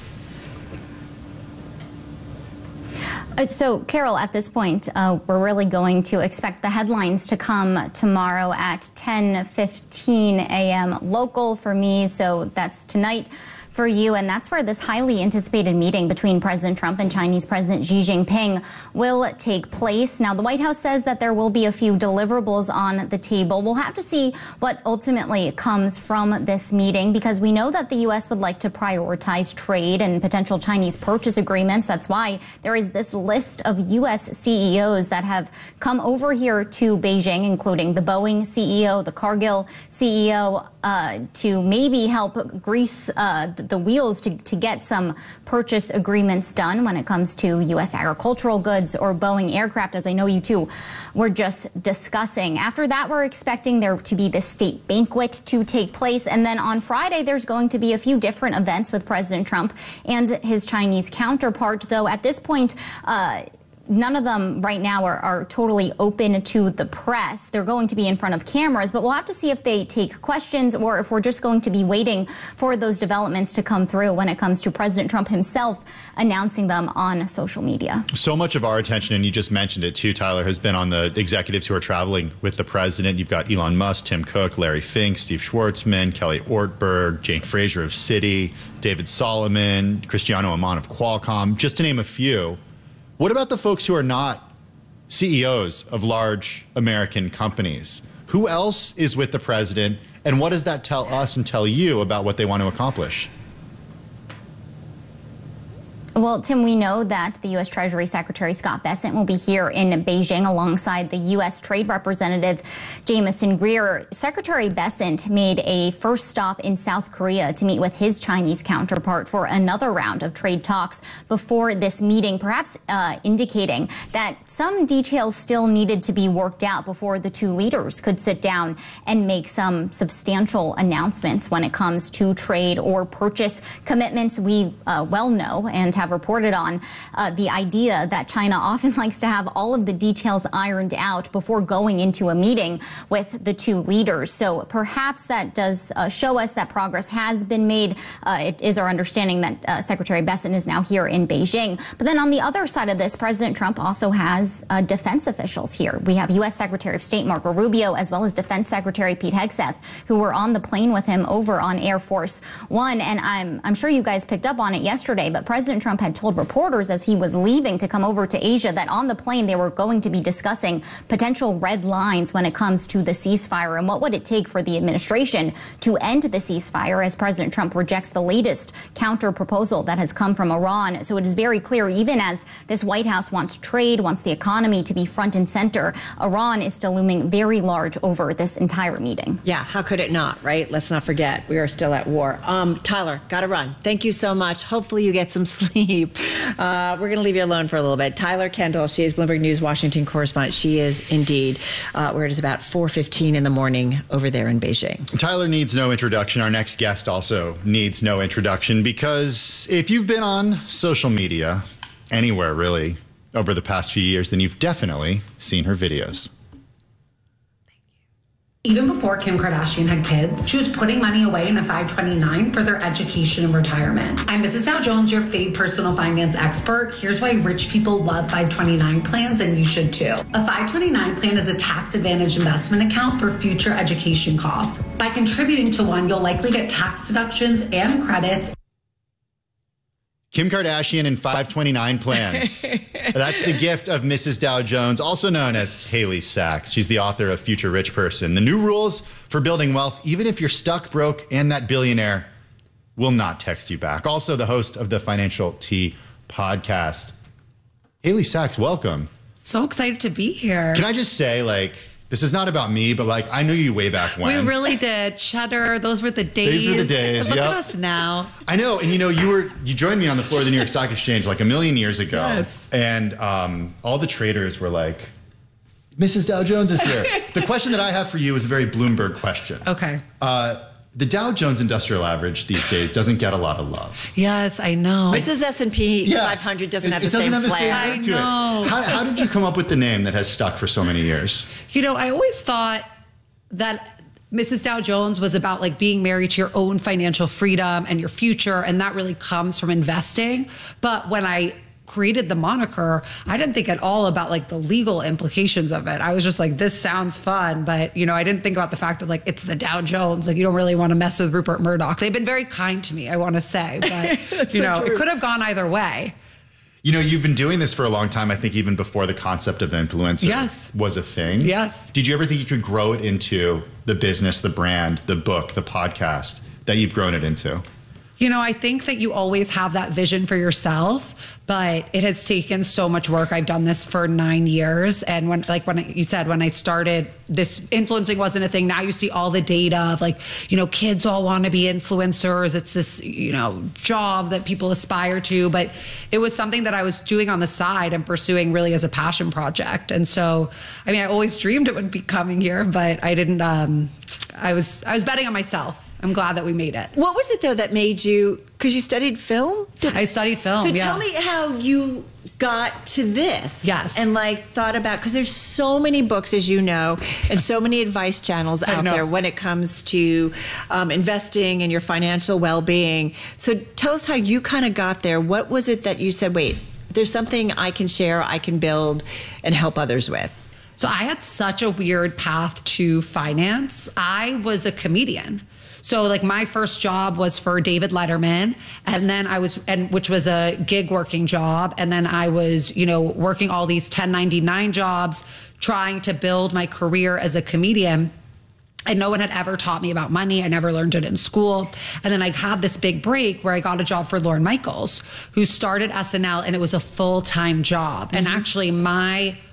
So, Carol, at this point, uh, we're really going to expect the headlines to come tomorrow at ten fifteen a.m. local for me. So that's tonight for you, and that's where this highly anticipated meeting between President Trump and Chinese President Xi Jinping will take place. Now, the White House says that there will be a few deliverables on the table. We'll have to see what ultimately comes from this meeting, because we know that the U S would like to prioritize trade and potential Chinese purchase agreements. That's why there is this list of U S C E Os that have come over here to Beijing, including the Boeing C E O, the Cargill C E O, uh, to maybe help grease uh, the wheels to, to get some purchase agreements done when it comes to U S agricultural goods or Boeing aircraft, as I know you two were just discussing. After that, we're expecting there to be this state banquet to take place. And then on Friday, there's going to be a few different events with President Trump and his Chinese counterpart, though at this point, uh, none of them right now are, are totally open to the press. They're going to be in front of cameras, but we'll have to see if they take questions or if we're just going to be waiting for those developments to come through when it comes to President Trump himself announcing them on social media. So much of our attention, and you just mentioned it too, Tyler, has been on the executives who are traveling with the president. You've got Elon Musk, Tim Cook, Larry Fink, Steve Schwartzman, Kelly Ortberg, Jane Fraser of Citi, David Solomon, Cristiano Amon of Qualcomm, just to name a few. What about the folks who are not C E Os of large American companies? Who else is with the president, and what does that tell us and tell you about what they want to accomplish? Well, Tim, we know that the U S Treasury Secretary Scott Bessent will be here in Beijing alongside the U S Trade Representative Jamieson Greer. Secretary Bessent made a first stop in South Korea to meet with his Chinese counterpart for another round of trade talks before this meeting, perhaps uh, indicating that some details still needed to be worked out before the two leaders could sit down and make some substantial announcements when it comes to trade or purchase commitments. We uh, well know and have reported on uh, the idea that China often likes to have all of the details ironed out before going into a meeting with the two leaders. So perhaps that does uh, show us that progress has been made. Uh, it is our understanding that uh, Secretary Bessent is now here in Beijing. But then on the other side of this, President Trump also has uh, defense officials here. We have U S Secretary of State Marco Rubio, as well as Defense Secretary Pete Hegseth, who were on the plane with him over on Air Force One. And I'm, I'm sure you guys picked up on it yesterday, but President Trump had told reporters as he was leaving to come over to Asia that on the plane they were going to be discussing potential red lines when it comes to the ceasefire and what would it take for the administration to end the ceasefire as President Trump rejects the latest counter proposal that has come from Iran. So it is very clear, even as this White House wants trade, wants the economy to be front and center, Iran is still looming very large over this entire meeting. Yeah, how could it not, right? Let's not forget, we are still at war. Um, Tyler, gotta run. Thank you so much. Hopefully you get some sleep. Uh, we're gonna leave you alone for a little bit. Tyler Kendall, she is Bloomberg News Washington correspondent. She is indeed, uh, where it is about four fifteen in the morning over there in Beijing. Tyler needs no introduction. Our next guest also needs no introduction, because if you've been on social media, anywhere really, over the past few years, then you've definitely seen her videos. Even before Kim Kardashian had kids, she was putting money away in a five twenty-nine for their education and retirement. I'm Missus Dow Jones, your fave personal finance expert. Here's why rich people love five twenty-nine plans, and you should too. A five twenty-nine plan is a tax-advantaged investment account for future education costs. By contributing to one, you'll likely get tax deductions and credits. Kim Kardashian and five twenty-nine plans. That's the gift of Missus Dow Jones, also known as Haley Sachs. She's the author of Future Rich Person, the new rules for building wealth, even if you're stuck, broke, and that billionaire will not text you back. Also the host of the Financial Tea podcast. Haley Sachs, welcome. So excited to be here. Can I just say, like, this is not about me, but like, I knew you way back when. We really did. Cheddar, those were the days. Those were the days. Look yep. at us now. I know. And you know, you were, you joined me on the floor of the New York Stock Exchange like a million years ago. Yes. And um, all the traders were like, Missus Dow Jones is here. The question that I have for you is a very Bloomberg question. Okay. Uh, the Dow Jones Industrial Average these days doesn't get a lot of love. Yes, I know. Missus S and P Yeah. five hundred doesn't It- have it the doesn't same have the same flag. ring to it. I know. How, how did you come up with the name that has stuck for so many years? You know, I always thought that Missus Dow Jones was about like being married to your own financial freedom and your future, and that really comes from investing. But when I created the moniker, I didn't think at all about like the legal implications of it. I was just like, this sounds fun, but you know, I didn't think about the fact that like it's the Dow Jones. Like you don't really want to mess with Rupert Murdoch. They've been very kind to me, I want to say, but you so know, true. it could have gone either way. You know, you've been doing this for a long time, I think even before the concept of influencer Yes. was a thing. Yes. Did you ever think you could grow it into the business, the brand, the book, the podcast that you've grown it into? You know, I think that you always have that vision for yourself, but it has taken so much work. I've done this for nine years. And when, like when I, you said, when I started, this influencing wasn't a thing. Now you see all the data of like, you know, kids all want to be influencers. It's this, you know, job that people aspire to, but it was something that I was doing on the side and pursuing really as a passion project. And so, I mean, I always dreamed it would be coming here, but I didn't, um, I was, I was betting on myself. I'm glad that we made it. What was it though that made you, because you studied film? I studied film, So yeah. tell me how you got to this. Yes. And like thought about, because there's so many books, as you know, and so many advice channels I out know. there when it comes to um, investing and your financial well-being. So tell us how you kind of got there. What was it that you said, wait, there's something I can share, I can build and help others with? So I had such a weird path to finance. I was a comedian. So like my first job was for David Letterman, and then I was, and which was a gig working job. And then I was, you know, working all these ten ninety-nine jobs, trying to build my career as a comedian. And no one had ever taught me about money. I never learned it in school. And then I had this big break where I got a job for Lorne Michaels, who started S N L, and it was a full-time job. Mm-hmm. And actually my,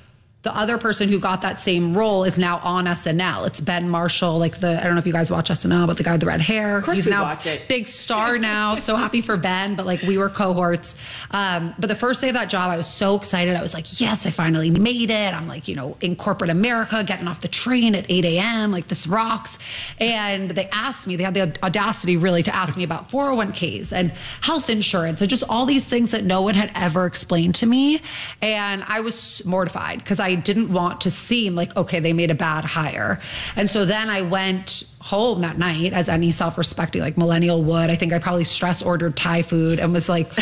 the other person who got that same role is now on S N L. It's Ben Marshall, like the, I don't know if you guys watch S N L, but the guy with the red hair. Of course He's we now watch it. Big star now. So happy for Ben, but like we were cohorts. Um, but the first day of that job, I was so excited. I was like, yes, I finally made it. I'm like, you know, in corporate America, getting off the train at eight a.m., like this rocks. And they asked me, they had the audacity really to ask me about four oh one k's and health insurance and just all these things that no one had ever explained to me. And I was mortified because I didn't want to seem like, okay, they made a bad hire. And so then I went home that night, as any self-respecting like millennial would. I think I probably stress ordered Thai food and was like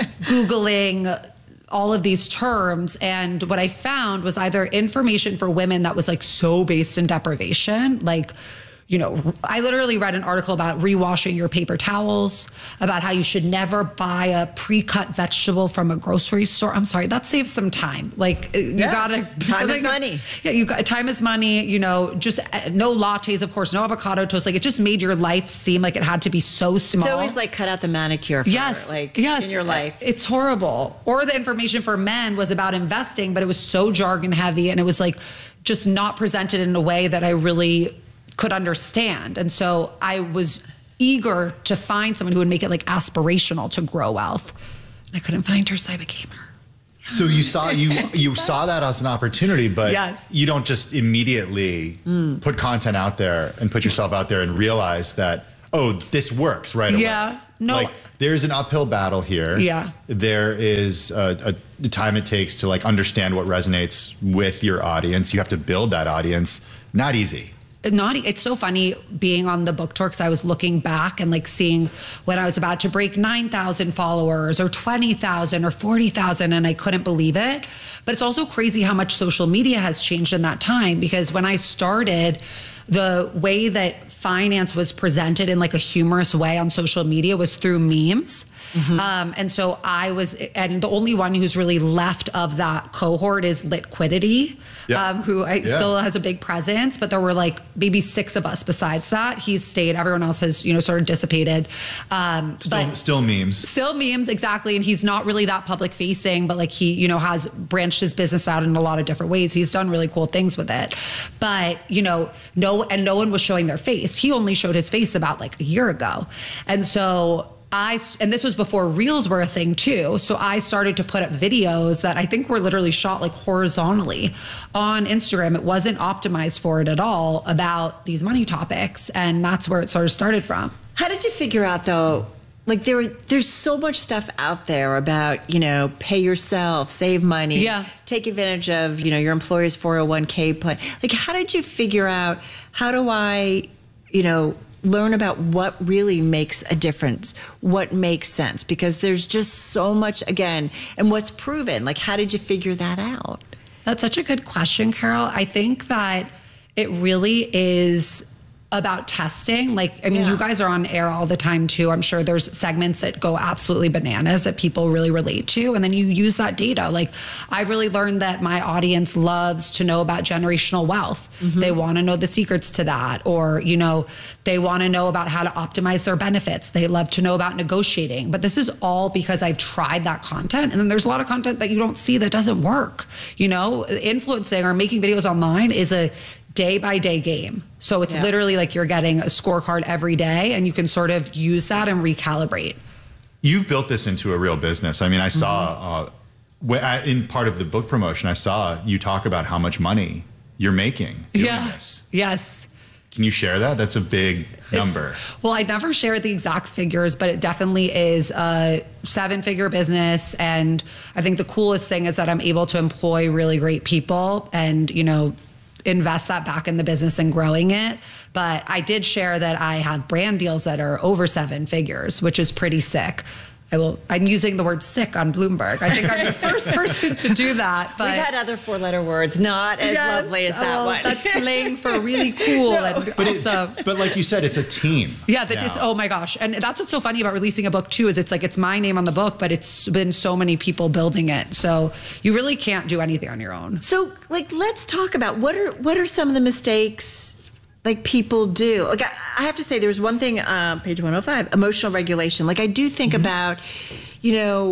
Googling all of these terms. And what I found was either information for women that was like so based in deprivation, like, you know, I literally read an article about rewashing your paper towels, about how you should never buy a pre-cut vegetable from a grocery store. I'm sorry, that saves some time. Like you yeah. gotta time like, is money. Yeah, you got time is money. You know, just no lattes, of course, no avocado toast. Like it just made your life seem like it had to be so small. It's always like cut out the manicure for yes, like yes, in your life. It's horrible. Or the information for men was about investing, but it was so jargon heavy and it was like just not presented in a way that I really could understand. And so I was eager to find someone who would make it like aspirational to grow wealth. And I couldn't find her, so I became her. So you saw you you saw that as an opportunity, but yes. you don't just immediately mm. put content out there and put yourself out there and realize that, oh, this works right away. Yeah. No. Like there's an uphill battle here. Yeah. There is a, a the time it takes to like understand what resonates with your audience. You have to build that audience. Not easy. Not, it's so funny being on the book tour because I was looking back and like seeing when I was about to break nine thousand followers or twenty thousand or forty thousand and I couldn't believe it. But it's also crazy how much social media has changed in that time, because when I started, the way that finance was presented in like a humorous way on social media was through memes. Mm-hmm. Um, and so I was, and the only one who's really left of that cohort is Litquidity, yeah. um, who I, yeah. still has a big presence, but there were like maybe six of us besides that. He's stayed, everyone else has, you know, sort of dissipated. Um, still, but still memes. Still memes, exactly. And he's not really that public facing, but like he, you know, has branched his business out in a lot of different ways. He's done really cool things with it. But, you know, no, and no one was showing their face. He only showed his face about like a year ago. And so I, and this was before Reels were a thing too. So I started to put up videos that I think were literally shot like horizontally on Instagram. It wasn't optimized for it at all, about these money topics. And that's where it sort of started from. How did you figure out though, like there, there's so much stuff out there about, you know, pay yourself, save money, yeah. take advantage of, you know, your employer's four oh one k plan. Like, how did you figure out, how do I, you know, learn about what really makes a difference, what makes sense? Because there's just so much, again, and what's proven. Like, how did you figure that out? That's such a good question, Carol. I think that it really is about testing. Like, I mean, yeah. you guys are on air all the time too. I'm sure there's segments that go absolutely bananas that people really relate to. And then you use that data. Like, I really learned that my audience loves to know about generational wealth. Mm-hmm. They want to know the secrets to that. Or, you know, they want to know about how to optimize their benefits. They love to know about negotiating. But this is all because I've tried that content. And then there's a lot of content that you don't see that doesn't work. You know, influencing or making videos online is a day by day game. So it's yeah. literally like you're getting a scorecard every day and you can sort of use that and recalibrate. You've built this into a real business. I mean, I saw uh, in part of the book promotion, I saw you talk about how much money you're making doing yeah. this. Yes. Can you share that? That's a big number. It's, well, I never share the exact figures, but it definitely is a seven figure business. And I think the coolest thing is that I'm able to employ really great people and, you know, invest that back in the business and growing it. But I did share that I have brand deals that are over seven figures, which is pretty sick. I will, I'm using the word sick on Bloomberg. I think I'm the first person to do that. But we've had other four letter words, not as yes, lovely as that well, one. That's slang for really cool. No. And but, also, it, but like you said, it's a team. Yeah, that it's, oh my gosh. And that's what's so funny about releasing a book too, is it's like, it's my name on the book, but it's been so many people building it. So you really can't do anything on your own. So like, let's talk about what are, what are some of the mistakes like people do. Like I, I have to say, there's one thing, uh, page one oh five, emotional regulation. Like I do think mm-hmm. about, you know,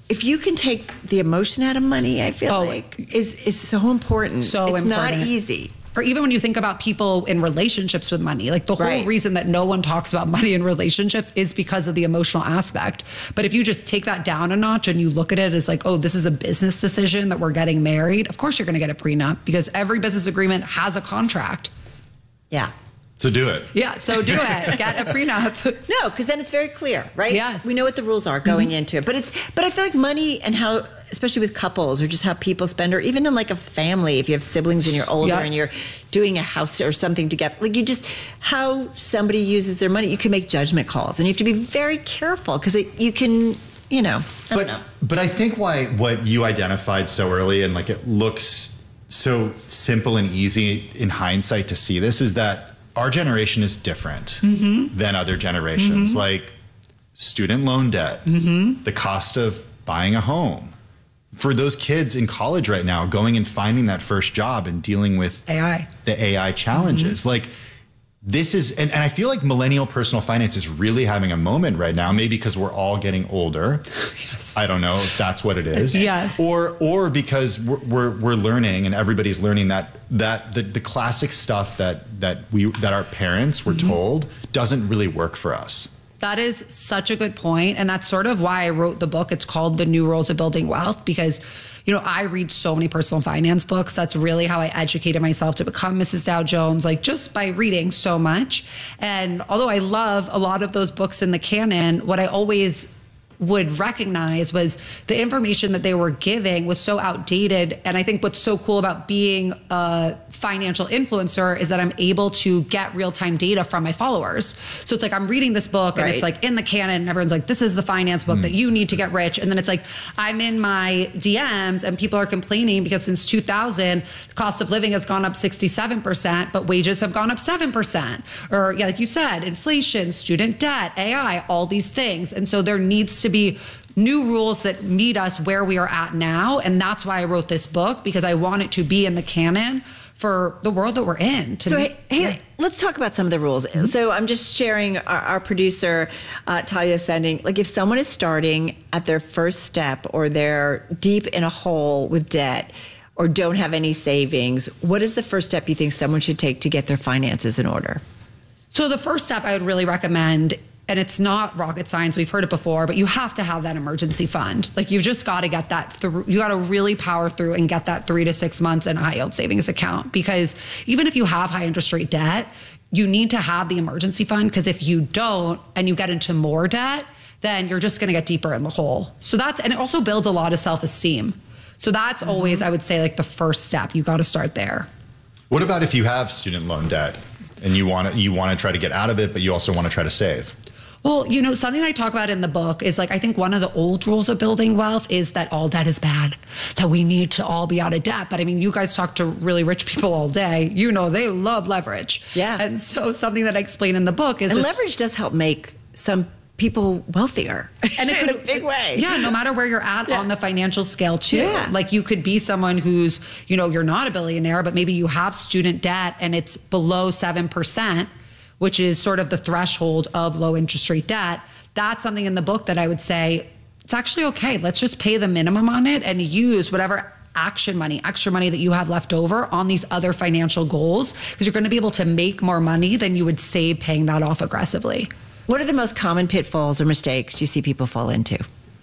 if you can take the emotion out of money, I feel oh, like is is so important. So it's important. not easy. Or even when you think about people in relationships with money, like the whole Right. reason that no one talks about money in relationships is because of the emotional aspect. But if you just take that down a notch and you look at it as like, oh, this is a business decision that we're getting married, of course you're going to get a prenup because every business agreement has a contract. Yeah. So do it. Yeah, so do it. Get a prenup. No, because then it's very clear, right? Yes. We know what the rules are going Mm-hmm. into it. But it's but I feel like money and how, especially with couples or just how people spend, or even in like a family, if you have siblings and you're older Yeah. and you're doing a house or something together, like you just, how somebody uses their money, you can make judgment calls. And you have to be very careful because you can, you know, I but, don't know. But I think why what you identified so early and like it looks so simple and easy in hindsight to see this is that our generation is different Mm-hmm. than other generations. Mhm. Like student loan debt, Mm-hmm. the cost of buying a home. For those kids in college right now, going and finding that first job and dealing with A I. the A I challenges. Like this is, and, and I feel like millennial personal finance is really having a moment right now, maybe because we're all getting older. Yes. I don't know if that's what it is. Yes. Or, or because we're, we're, we're learning and everybody's learning that, that the, the classic stuff that, that we, that our parents were Mm-hmm. told doesn't really work for us. That is such a good point. And that's sort of why I wrote the book. It's called The New Rules of Building Wealth because, you know, I read so many personal finance books. That's really how I educated myself to become Missus Dow Jones, like just by reading so much. And although I love a lot of those books in the canon, what I always would recognize was the information that they were giving was so outdated. And I think what's so cool about being a financial influencer is that I'm able to get real-time data from my followers. So it's like I'm reading this book and Right. it's like in the canon and everyone's like, this is the finance book Mm. that you need to get rich. And then it's like I'm in my D Ms and people are complaining because since two thousand, the cost of living has gone up sixty-seven percent, but wages have gone up seven percent. Or yeah, like you said, inflation, student debt, A I, all these things. And so there needs to be new rules that meet us where we are at now. And that's why I wrote this book, because I want it to be in the canon for the world that we're in. To So, me- hey, hey, let's talk about some of the rules. Mm-hmm. So, I'm just sharing our, our producer, uh, Talia, sending, like, if someone is starting at their first step or they're deep in a hole with debt or don't have any savings, what is the first step you think someone should take to get their finances in order? So the first step I would really recommend, and it's not rocket science, we've heard it before, but you have to have that emergency fund. Like you've just got to get that through. You got to really power through and get that three to six months in a high yield savings account. Because even if you have high interest rate debt, you need to have the emergency fund. Because if you don't and you get into more debt, then you're just going to get deeper in the hole. So that's, and it also builds a lot of self-esteem. So that's mm-hmm. always, I would say, like the first step. You got to start there. What about if you have student loan debt and you want to, you want to try to get out of it, but you also want to try to save? Well, you know, something I talk about in the book is like, I think one of the old rules of building wealth is that all debt is bad, that we need to all be out of debt. But I mean, you guys talk to really rich people all day. You know, they love leverage. Yeah. And so something that I explain in the book is And this, leverage does help make some people wealthier and it in could, a big way. Yeah, no matter where you're at Yeah. on the financial scale too. Yeah. Like you could be someone who's, you know, you're not a billionaire, but maybe you have student debt and it's below seven percent, which is sort of the threshold of low interest rate debt. That's something in the book that I would say, it's actually okay. Let's just pay the minimum on it and use whatever action money, extra money that you have left over on these other financial goals, because you're going to be able to make more money than you would save paying that off aggressively. What are the most common pitfalls or mistakes you see people fall into?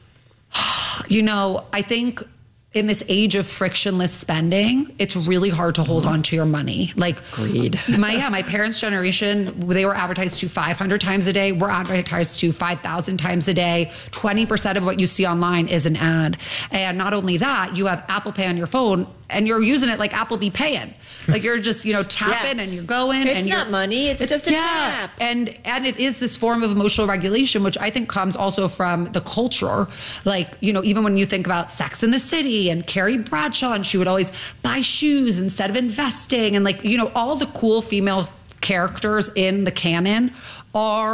You know, I think in this age of frictionless spending, it's really hard to hold on to your money. Like greed. my yeah, my parents' generation, they were advertised to five hundred times a day. We're advertised to five thousand times a day. twenty percent of what you see online is an ad. And not only that, you have Apple Pay on your phone and you're using it like Apple be paying. Like you're just, you know, tapping Yeah. and you're going. It's and not you're, money, it's just a tap. And and it is this form of emotional regulation, which I think comes also from the culture. Like, you know, even when you think about Sex and the City and Carrie Bradshaw, and she would always buy shoes instead of investing. And like, you know, all the cool female characters in the canon are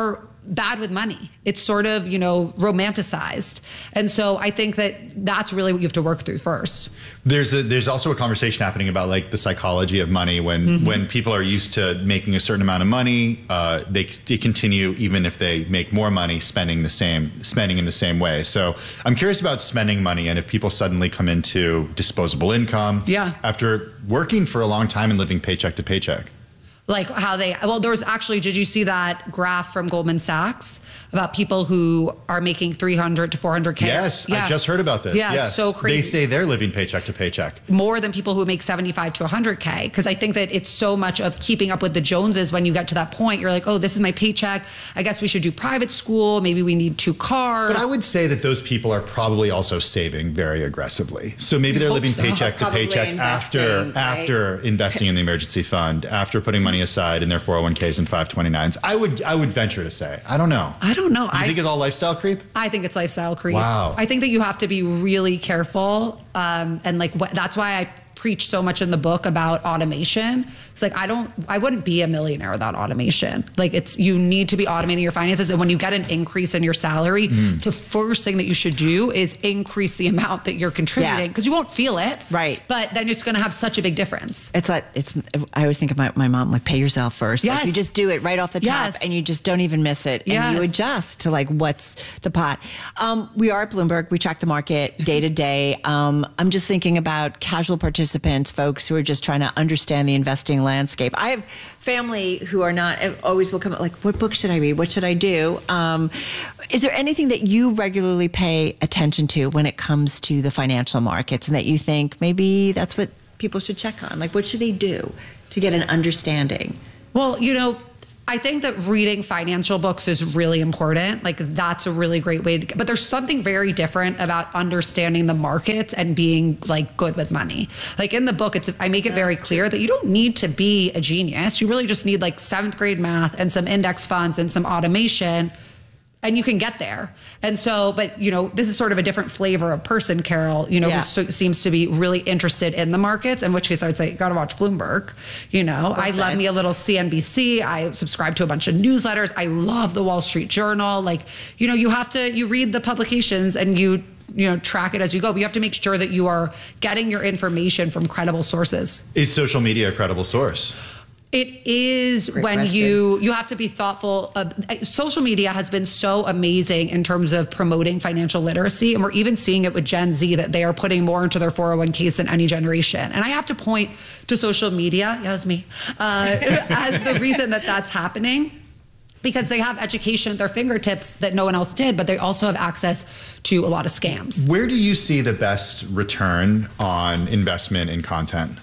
bad with money. It's sort of, you know, romanticized. And so I think that that's really what you have to work through first. There's a, there's also a conversation happening about like the psychology of money when, mm-hmm. when people are used to making a certain amount of money, uh, they, they continue, even if they make more money, spending the same, spending in the same way. So I'm curious about spending money and if people suddenly come into disposable income yeah. after working for a long time and living paycheck to paycheck. Like how they, well, there was actually, did you see that graph from Goldman Sachs about people who are making three hundred to four hundred K? Yes, yeah. I just heard about this. Yeah, yes. so crazy. They say they're living paycheck to paycheck. More than people who make seventy-five to one hundred K. Because I think that it's so much of keeping up with the Joneses when you get to that point. You're like, oh, this is my paycheck. I guess we should do private school. Maybe we need two cars. But I would say that those people are probably also saving very aggressively. So maybe they're living so. paycheck to Probably paycheck after right? after investing in the emergency fund, after putting money aside in their four oh one Ks and five twenty-nines. I would I would venture to say. I don't know. I don't know. You I think it's all lifestyle creep? I think it's lifestyle creep. Wow. I think that you have to be really careful. Um, and like what, that's why I preach so much in the book about automation. It's like, I don't, I wouldn't be a millionaire without automation. Like it's, you need to be automating your finances. And when you get an increase in your salary, mm. the first thing that you should do is increase the amount that you're contributing because yeah. you won't feel it. Right. But then it's going to have such a big difference. It's like, it's, I always think of my, my mom, like pay yourself first. Yes. Like you just do it right off the top yes. and you just don't even miss it. And yes. you adjust to like, what's the pot. Um, we are at Bloomberg. We track the market day to day. Um, I'm just thinking about casual participants, folks who are just trying to understand the investing landscape. I have family who are not, always will come up like, what book should I read? What should I do? Um, is there anything that you regularly pay attention to when it comes to the financial markets and that you think maybe that's what people should check on? Like, what should they do to get an understanding? Well, you know, I think that reading financial books is really important. Like that's a really great way to get, but there's something very different about understanding the markets and being like good with money. Like in the book, it's, I make it very clear that you don't need to be a genius. You really just need like seventh grade math and some index funds and some automation. And you can get there. And so, but you know, this is sort of a different flavor of person, Carol, you know, yeah. who so, seems to be really interested in the markets, in which case I would say, you gotta watch Bloomberg. You know, well I said. love me a little C N B C. I subscribe to a bunch of newsletters. I love the Wall Street Journal. Like, you know, you have to, you read the publications and you, you know, track it as you go, but you have to make sure that you are getting your information from credible sources. Is social media a credible source? It is Great when question. you you have to be thoughtful. Uh, social media has been so amazing in terms of promoting financial literacy. And we're even seeing it with Gen Z that they are putting more into their four oh one Ks than any generation. And I have to point to social media, yeah, that's me, uh, as the reason that that's happening. Because they have education at their fingertips that no one else did, but they also have access to a lot of scams. Where do you see the best return on investment in content?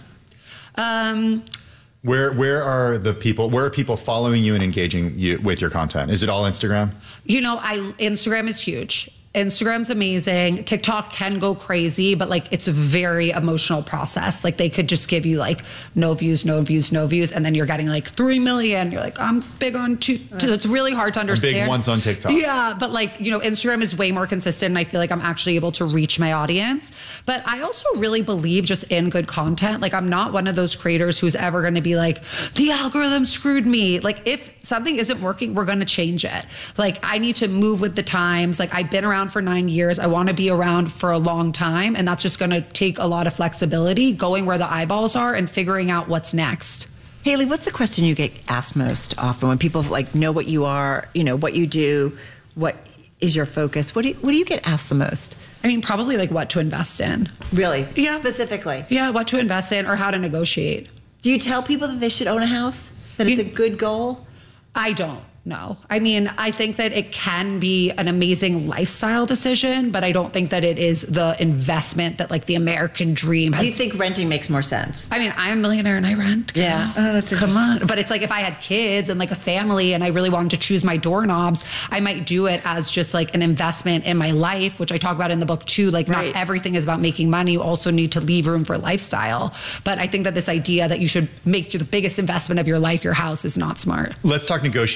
Um... Where where are the people, where are people following you and engaging you with your content? Is it all Instagram? You know, I Instagram is huge. Instagram's amazing. TikTok can go crazy, but like it's a very emotional process. Like they could just give you like no views, no views, no views, and then you're getting like three million. You're like, I'm big on two. two. It's really hard to understand. I'm big ones on TikTok. Yeah, but like, you know, Instagram is way more consistent and I feel like I'm actually able to reach my audience. But I also really believe just in good content. Like I'm not one of those creators who's ever going to be like, the algorithm screwed me. Like if something isn't working, we're going to change it. Like I need to move with the times. Like I've been around for nine years. I want to be around for a long time. And that's just going to take a lot of flexibility, going where the eyeballs are and figuring out what's next. Haley, what's the question you get asked most often when people like know what you are, you know, what you do, what is your focus? What do you, what do you get asked the most? I mean, probably like what to invest in. Really? Yeah. Specifically? Yeah, what to invest in or how to negotiate. Do you tell people that they should own a house? That you, it's a good goal? I don't. No. I mean, I think that it can be an amazing lifestyle decision, but I don't think that it is the investment that like the American dream has. Do you think renting makes more sense? I mean, I'm a millionaire and I rent. Come yeah. on. Oh, that's Come on. But it's like if I had kids and like a family and I really wanted to choose my doorknobs, I might do it as just like an investment in my life, which I talk about in the book too. Like right. Not everything is about making money. You also need to leave room for lifestyle. But I think that this idea that you should make the biggest investment of your life your house is not smart. Let's talk negotiating because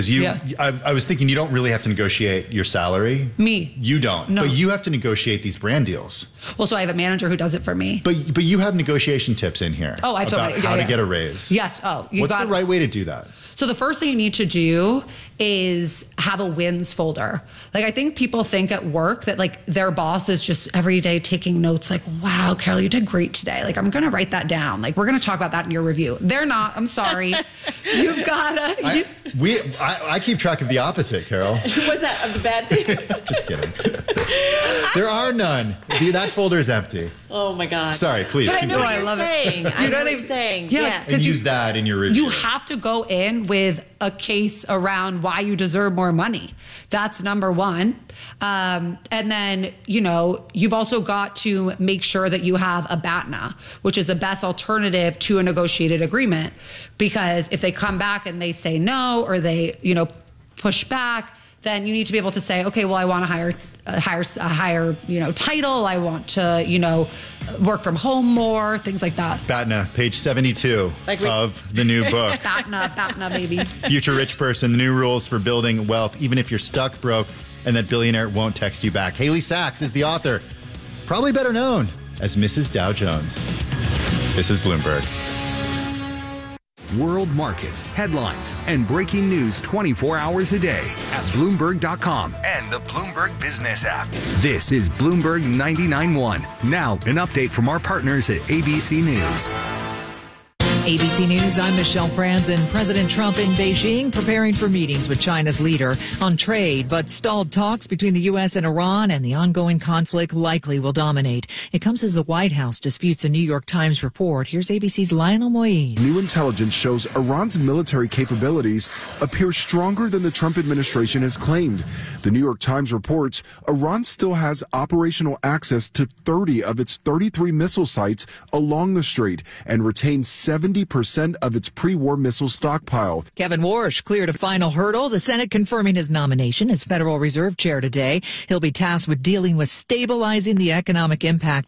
because you, Yeah. I, I was thinking you don't really have to negotiate your salary. Me. You don't. No. But you have to negotiate these brand deals. Well, so I have a manager who does it for me. But but you have negotiation tips in here. Oh, I have so about many. Yeah, how yeah. to get a raise. Yes. Oh, you What's got the right way to do that? So the first thing you need to do is have a wins folder. Like, I think people think at work that like their boss is just every day taking notes like, wow, Carol, you did great today. Like, I'm going to write that down. Like, we're going to talk about that in your review. They're not. I'm sorry. You've got to. I, we, I, I keep track of the opposite, Carol. Was that of the bad things? Just kidding. There are none. The, that folder is empty. Oh my God. Sorry, please. But I know continue. what you're saying. I know what you're saying. Yeah. Yeah. And you- use that in your review. You have to go in with a case around why you deserve more money. That's number one. Um, and then, you know, you've also got to make sure that you have a B A T N A, which is the best alternative to a negotiated agreement. Because if they come back and they say no, or they, you know, push back, then you need to be able to say, okay, well, I want a higher, a higher, a higher, you know, title. I want to, you know, work from home more, things like that. B A T N A, page seventy-two Like we- of the new book. B A T N A, B A T N A, baby. Future Rich Person, the new rules for building wealth, even if you're stuck broke and that billionaire won't text you back. Haley Sachs is the author, probably better known as Missus Dow Jones. This is Bloomberg. World markets, headlines, and breaking news twenty-four hours a day at Bloomberg dot com and the Bloomberg Business app. This is Bloomberg ninety-nine point one. Now, an update from our partners at A B C News. A B C News, I'm Michelle Franzen. President Trump in Beijing preparing for meetings with China's leader on trade, but stalled talks between the U S and Iran and the ongoing conflict likely will dominate. It comes as the White House disputes a New York Times report. Here's A B C's Lionel Moise. New intelligence shows Iran's military capabilities appear stronger than the Trump administration has claimed. The New York Times reports Iran still has operational access to thirty of its thirty-three missile sites along the strait and retains seventy percent of its pre-war missile stockpile. Kevin Warsh cleared a final hurdle, the Senate confirming his nomination as Federal Reserve Chair today. He'll be tasked with dealing with stabilizing the economic impact